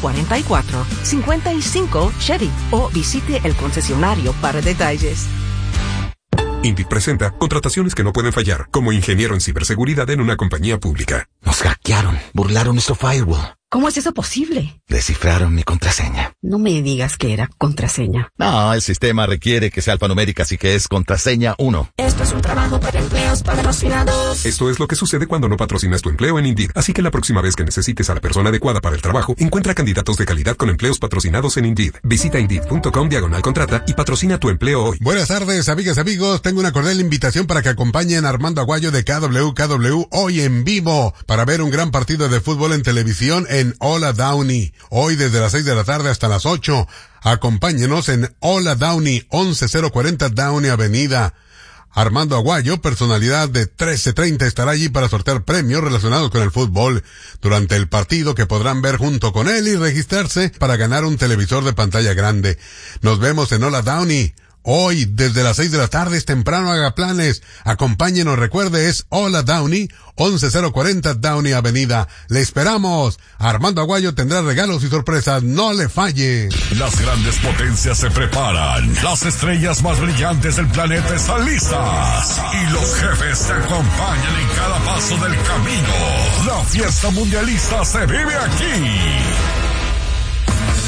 844-55 Chevy o visite el concesionario para detalles. Indeed presenta contrataciones que no pueden fallar, como ingeniero en ciberseguridad en una compañía pública. Nos hackearon, burlaron nuestro firewall. ¿Cómo es eso posible? Descifraron mi contraseña. No me digas que era contraseña. No, el sistema requiere que sea alfanumérica, así que es contraseña 1. Esto es un trabajo para empleos patrocinados. Esto es lo que sucede cuando no patrocinas tu empleo en Indeed. Así que la próxima vez que necesites a la persona adecuada para el trabajo, encuentra candidatos de calidad con empleos patrocinados en Indeed. Visita Indeed.com/contrata y patrocina tu empleo hoy. Buenas tardes, amigas y amigos. Tengo una cordial invitación para que acompañen a Armando Aguayo de KWKW hoy en vivo para ver un gran partido de fútbol en televisión en Hola Downey. Hoy desde las 6 de la tarde hasta las 8. Acompáñenos en Hola Downey, 11040 Downey Avenida. Armando Aguayo, personalidad de 1330, estará allí para sortear premios relacionados con el fútbol durante el partido que podrán ver junto con él y registrarse para ganar un televisor de pantalla grande. Nos vemos en Hola Downey. Hoy, desde las 6 de la tarde, es temprano, haga planes. Acompáñenos, recuerde, es Hola Downey, 11040 Downey Avenida. Le esperamos. Armando Aguayo tendrá regalos y sorpresas, no le falle. Las grandes potencias se preparan. Las estrellas más brillantes del planeta están listas. Y los jefes se acompañan en cada paso del camino. La fiesta mundialista se vive aquí.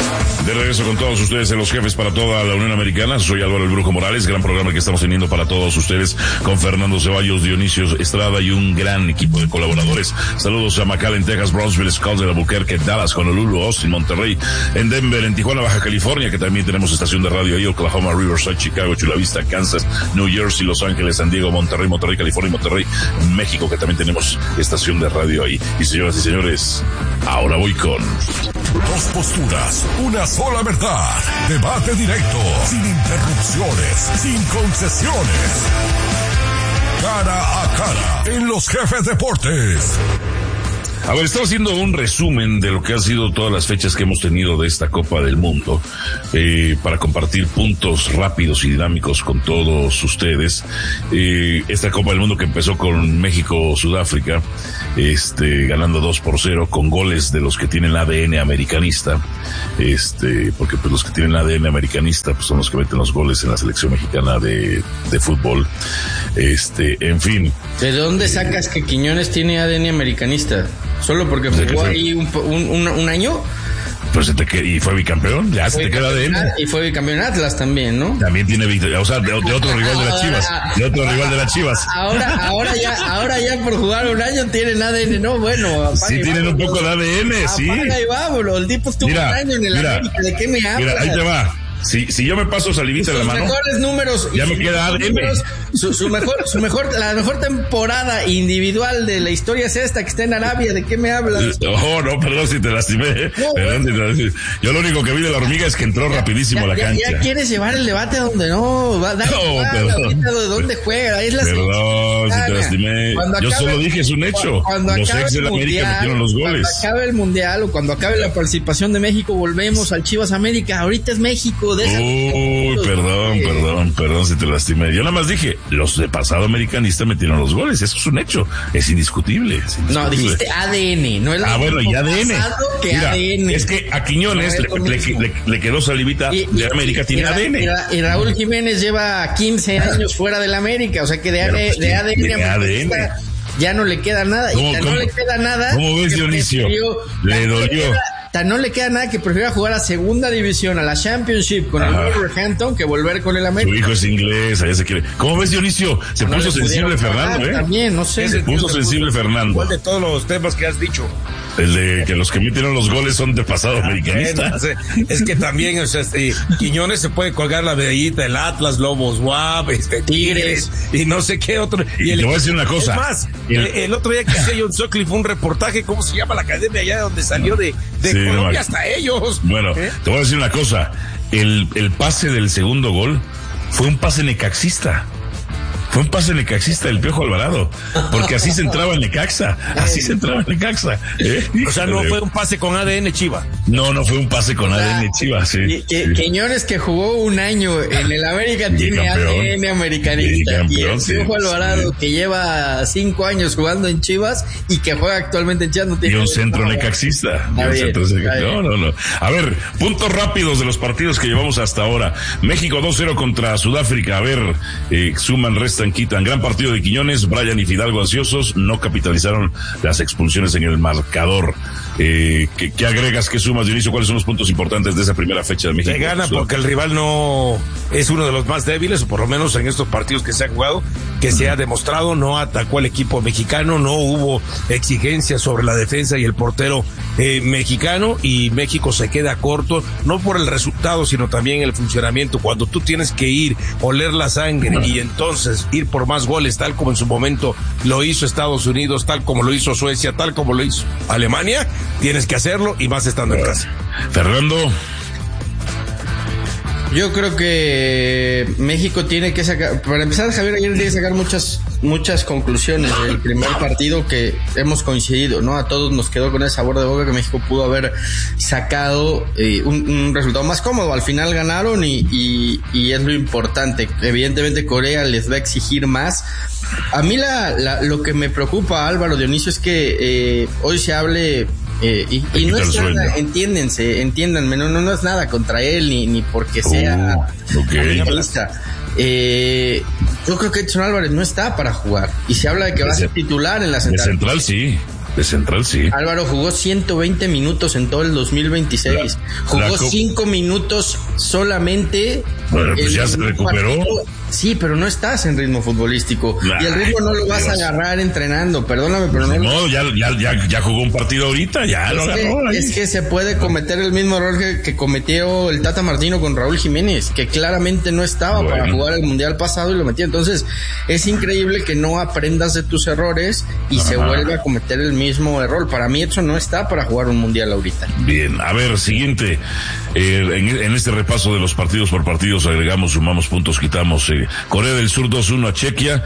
De regreso con todos ustedes en Los Jefes para toda la Unión Americana. Soy Álvaro El Brujo Morales, gran programa que estamos teniendo para todos ustedes con Fernando Ceballos, Dionisio Estrada y un gran equipo de colaboradores. Saludos a McAllen, Texas, Brownsville, Scottsdale, Albuquerque, Dallas, Honolulu, Austin, Monterrey, en Denver, en Tijuana, Baja California, que también tenemos estación de radio ahí, Oklahoma, Riverside, Chicago, Chula Vista, Kansas, New Jersey, Los Ángeles, San Diego, Monterrey, California y Monterrey, México, que también tenemos estación de radio ahí. Y señoras y señores, ahora voy con... Dos posturas, una sola verdad. Debate directo, sin interrupciones, sin concesiones. Cara a cara, en Los Jefes Deportes. A ver, estaba haciendo un resumen de lo que han sido todas las fechas que hemos tenido de esta Copa del Mundo, para compartir puntos rápidos y dinámicos con todos ustedes. Esta Copa del Mundo que empezó con México-Sudáfrica, ganando 2-0 con goles de los que tienen ADN americanista, porque pues los que tienen ADN americanista pues son los que meten los goles en la selección mexicana de fútbol. En fin. ¿De dónde sacas que Quiñones tiene ADN americanista? ¿Solo porque jugó ahí un año? Pues y fue bicampeón, ya se te queda ADN. Y fue bicampeón Atlas también, ¿no? También tiene victoria, o sea, de otro rival de las Chivas. De otro rival de las Chivas. Ahora ya por jugar un año tienen ADN, no, bueno. Sí, tienen un poco de ADN, sí. Apaga y vámonos, el tipo estuvo un año en el América, ¿de qué me hablas? Mira, ahí te va. Si yo me paso salivita en la mano, mejores números, ya me queda ADN. La mejor temporada individual de la historia es esta, que está en Arabia. ¿De qué me hablas? Oh, no, perdón si te lastimé. Yo lo único que vi de la hormiga es que entró rapidísimo a la cancha. Ya quieres llevar el debate a donde no. Perdón. ¿De dónde juega? Es la perdón si te lastimé. Yo solo dije es un hecho. Los ex de la América metieron los goles. Cuando acabe el Mundial o cuando acabe la participación de México, volvemos al Chivas América. Ahorita es México. Uy, perdón si te lastimé. Yo nada más dije, los de pasado americanista metieron los goles. Eso es un hecho. Es indiscutible. No, dijiste ADN. No es bueno, y ADN. Mira, ADN. Es que a Quiñones le quedó salivita de América, tiene ADN. Y Raúl Jiménez lleva 15 años fuera del América. O sea que de ADN ya no le queda nada. No le queda nada. ¿Cómo ves, Dionisio? Le dolió. No le queda nada que prefiera jugar a segunda división, a la Championship con el Wolverhampton, que volver con el América. Su hijo es inglés, allá se quiere. ¿Cómo ves, Dionisio? Se puso sensible Fernando, También, no sé. Se puso sensible Fernando. ¿Cuál de todos los temas que has dicho? El de que los que metieron los goles son de pasado americanista. Es que también, o sea, Quiñones se puede colgar la medallita, el Atlas, Lobos WAP, Tigres, y no sé qué otro. Y te voy a decir una cosa. Es más, el otro día que hacía John Sutcliffe un reportaje, ¿cómo se llama la academia allá donde salió de Colombia hasta ellos? Bueno, te voy a decir una cosa. El pase del segundo gol fue un pase necaxista. Fue un pase necaxista del Piojo Alvarado, porque así se entraba en Necaxa, O sea, no fue un pase con ADN Chiva. No fue un pase con ADN Chiva, sí. Quiñones, que jugó un año en el América, tiene ADN americanista. Y el Piojo Alvarado, que lleva 5 años jugando en Chivas y que juega actualmente en Chivas, no tiene. Y un centro necaxista. No. A ver, puntos rápidos de los partidos que llevamos hasta ahora. México 2-0 contra Sudáfrica. A ver, suman, restan, quitan. Gran partido de Quiñones. Brian y Fidalgo ansiosos, no capitalizaron las expulsiones en el marcador. ¿Qué agregas, qué sumas, Dionisio? ¿Cuáles son los puntos importantes de esa primera fecha de México? Se gana porque el rival no es uno de los más débiles, o por lo menos en estos partidos que se han jugado, que se ha demostrado, no atacó al equipo mexicano, no hubo exigencias sobre la defensa y el portero mexicano, y México se queda corto, no por el resultado, sino también el funcionamiento. Cuando tú tienes que ir, oler la sangre y entonces ir por más goles, tal como en su momento lo hizo Estados Unidos, tal como lo hizo Suecia, tal como lo hizo Alemania, tienes que hacerlo, y más estando en casa. Fernando. Yo creo que México tiene que sacar, para empezar, Javier Aguirre tiene que sacar muchas conclusiones del primer partido, que hemos coincidido, ¿no? A todos nos quedó con ese sabor de boca que México pudo haber sacado un resultado más cómodo. Al final ganaron y es lo importante. Evidentemente Corea les va a exigir más. A mí lo que me preocupa, Álvaro, Dionisio, es que hoy se hable y no es nada, entiéndanme, no es nada contra él ni porque sea americanista. Yo creo que Edson Álvarez no está para jugar, y se habla de que va a ser titular en la central. De central, sí. De central, sí. Álvaro jugó 120 minutos en todo el 2026. Jugó 5 minutos solamente. Bueno, pues ya se recuperó. Sí, pero no estás en ritmo futbolístico. Y el ritmo no lo vas a agarrar entrenando. Perdóname, pero no. Ya jugó un partido ahorita, ya lo agarró. Es que se puede cometer el mismo error que cometió el Tata Martino con Raúl Jiménez, que claramente no estaba para jugar el Mundial pasado y lo metió. Entonces, es increíble que no aprendas de tus errores y se vuelva a cometer el mismo error. Para mí, eso no está para jugar un Mundial ahorita. Bien, a ver, siguiente. En este repaso de los partidos por partidos, agregamos, sumamos puntos, quitamos. Corea del Sur 2-1 a Chequia.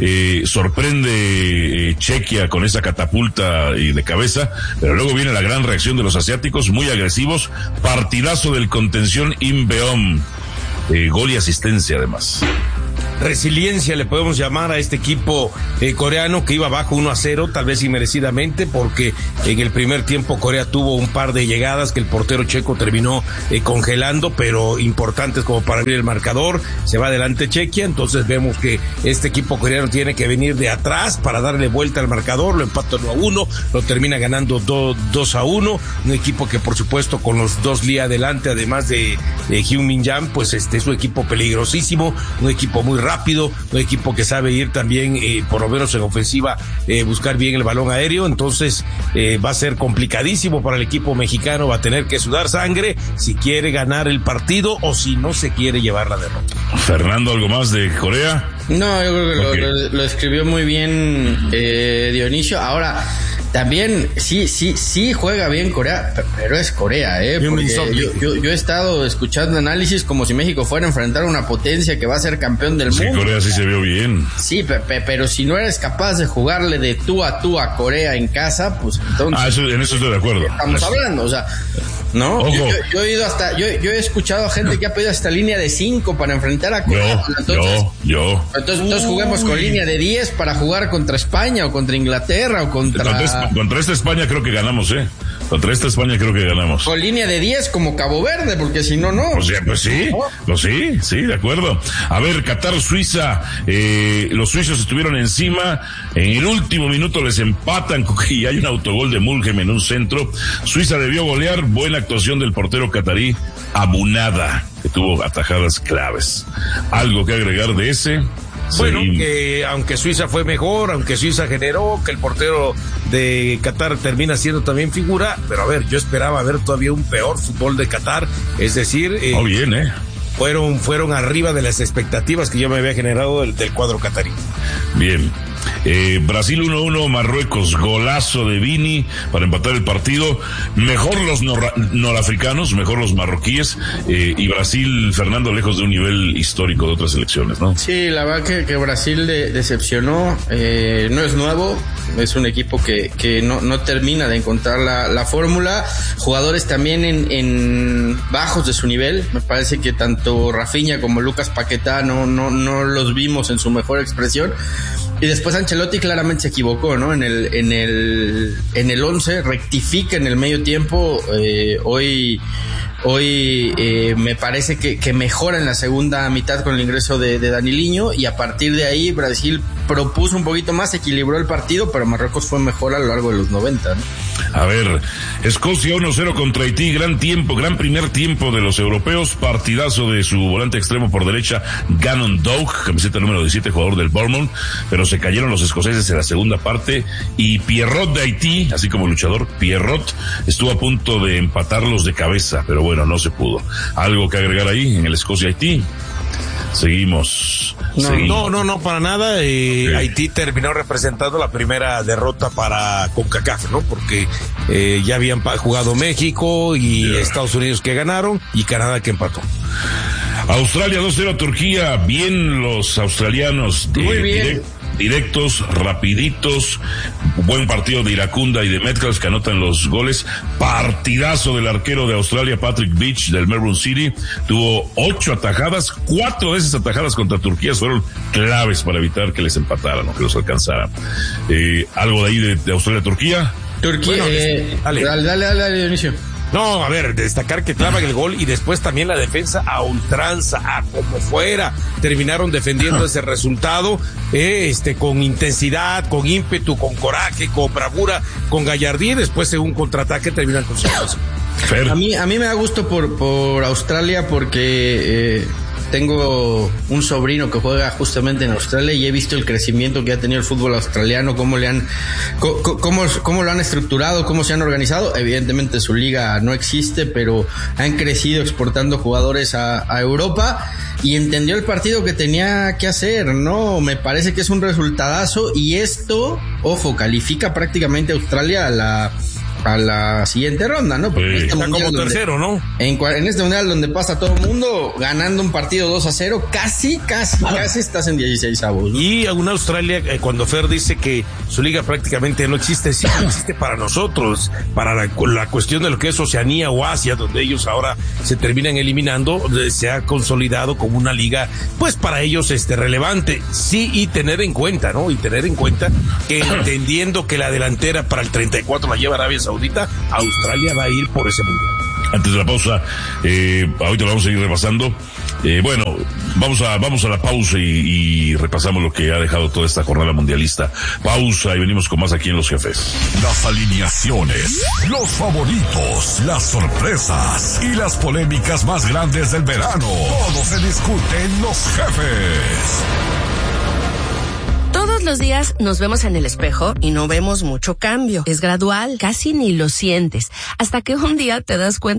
Sorprende Chequia con esa catapulta de cabeza, pero luego viene la gran reacción de los asiáticos, muy agresivos. Partidazo del contención Im Beom. Gol y asistencia además. Resiliencia le podemos llamar a este equipo coreano que iba abajo 1-0, tal vez inmerecidamente, porque en el primer tiempo Corea tuvo un par de llegadas que el portero checo terminó congelando, pero importantes como para abrir el marcador. Se va adelante Chequia, entonces vemos que este equipo coreano tiene que venir de atrás para darle vuelta al marcador. Lo empata 1-1, lo termina ganando 2-1. Un equipo que por supuesto con los dos Lee adelante, además de Hyun Min Jang, pues es un equipo peligrosísimo, un equipo muy rápido, un equipo que sabe ir también, por lo menos en ofensiva, buscar bien el balón aéreo. Entonces va a ser complicadísimo para el equipo mexicano, va a tener que sudar sangre si quiere ganar el partido o si no se quiere llevar la derrota. Fernando, ¿algo más de Corea? No, yo creo que lo escribió muy bien Dionisio. También sí juega bien Corea, pero es Corea, porque yo he estado escuchando análisis como si México fuera a enfrentar a una potencia que va a ser campeón del mundo. Sí, Corea sí se vio bien. Sí, pero si no eres capaz de jugarle de tú a Corea en casa, pues entonces... en eso estoy de acuerdo. Estamos hablando, o sea... No, yo he ido yo he escuchado a gente que ha pedido hasta línea de 5 para enfrentar a Corea. Entonces juguemos con línea de 10 para jugar contra España o contra Inglaterra o contra esta España creo que ganamos, Contra esta España creo que ganamos. Con línea de 10 como Cabo Verde, porque si no, no. Pues sí, de acuerdo. A ver, Qatar-Suiza, los suizos estuvieron encima, en el último minuto les empatan y hay un autogol de Mulhem en un centro. Suiza debió golear, buena actuación del portero catarí Abunada, que tuvo atajadas claves. ¿Algo que agregar de ese? Bueno, que aunque Suiza fue mejor, aunque Suiza generó, que el portero de Qatar termina siendo también figura, pero a ver, yo esperaba ver todavía un peor fútbol de Qatar, es decir... Fueron arriba de las expectativas que yo me había generado del cuadro catarí. Bien. Brasil 1-1, Marruecos, golazo de Vini para empatar el partido. Mejor los norafricanos, mejor los marroquíes, y Brasil, Fernando, lejos de un nivel histórico de otras selecciones, ¿no? Sí, la verdad que Brasil decepcionó, no es nuevo, es un equipo que no termina de encontrar la fórmula. Jugadores también en bajos de su nivel, me parece que tanto Rafinha como Lucas Paquetá no los vimos en su mejor expresión. Y después Ancelotti claramente se equivocó, ¿no? En el 11, rectifica en el medio tiempo. Hoy me parece que mejora en la segunda mitad con el ingreso de Daniliño, y a partir de ahí Brasil propuso un poquito más, equilibró el partido, pero Marruecos fue mejor a lo largo de los 90, ¿no? A ver, Escocia 1-0 contra Haití, gran primer tiempo de los europeos, partidazo de su volante extremo por derecha, Gannon Doug, camiseta número 17, jugador del Bournemouth, pero se cayeron los escoceses en la segunda parte, y Pierrot de Haití, así como luchador, Pierrot, estuvo a punto de empatarlos de cabeza, pero bueno, no se pudo. ¿Algo que agregar ahí en el Escocia-Haití? Seguimos. No, para nada. Haití terminó representando la primera derrota para CONCACAF, ¿no? Porque ya habían jugado México y Estados Unidos que ganaron y Canadá que empató. Australia 2-0 a Turquía. Bien los australianos. Muy bien. Directos, rapiditos, buen partido de Iracunda y de Metcalf que anotan los goles. Partidazo del arquero de Australia, Patrick Beach, del Melbourne City. Tuvo 8 atajadas, 4 de esas atajadas contra Turquía fueron claves para evitar que les empataran o que los alcanzaran. ¿Algo de ahí de Australia-Turquía? Turquía, dale, Dionisio. No, a ver, destacar que clavan el gol y después también la defensa a ultranza, a como fuera. Terminaron defendiendo ese resultado, con intensidad, con ímpetu, con coraje, con bravura, con gallardía, y después en un contraataque terminan consiguiendo. A mí me da gusto por Australia porque tengo un sobrino que juega justamente en Australia y he visto el crecimiento que ha tenido el fútbol australiano, cómo lo han estructurado, cómo se han organizado. Evidentemente su liga no existe, pero han crecido exportando jugadores a Europa y entendió el partido que tenía que hacer, ¿no? Me parece que es un resultadazo y esto, ojo, califica prácticamente a Australia a la siguiente ronda, ¿no? Porque está como tercero, ¿no? En este mundial donde pasa todo el mundo ganando un partido 2-0, casi estás en 16avos, ¿no? Y una Australia, cuando Fer dice que su liga prácticamente no existe, sí existe para nosotros, para la cuestión de lo que es Oceanía o Asia, donde ellos ahora se terminan eliminando, se ha consolidado como una liga, pues para ellos relevante, sí, y tener en cuenta, ¿no? Y tener en cuenta que entendiendo que la delantera para el 34 la lleva Arabia Saudita, Australia va a ir por ese mundial. Antes de la pausa, ahorita lo vamos a seguir repasando. Bueno, vamos a la pausa y repasamos lo que ha dejado toda esta jornada mundialista. Pausa y venimos con más aquí en Los Jefes. Las alineaciones, los favoritos, las sorpresas y las polémicas más grandes del verano. Todo se discute en Los Jefes. Todos los días nos vemos en el espejo y no vemos mucho cambio. Es gradual, casi ni lo sientes, hasta que un día te das cuenta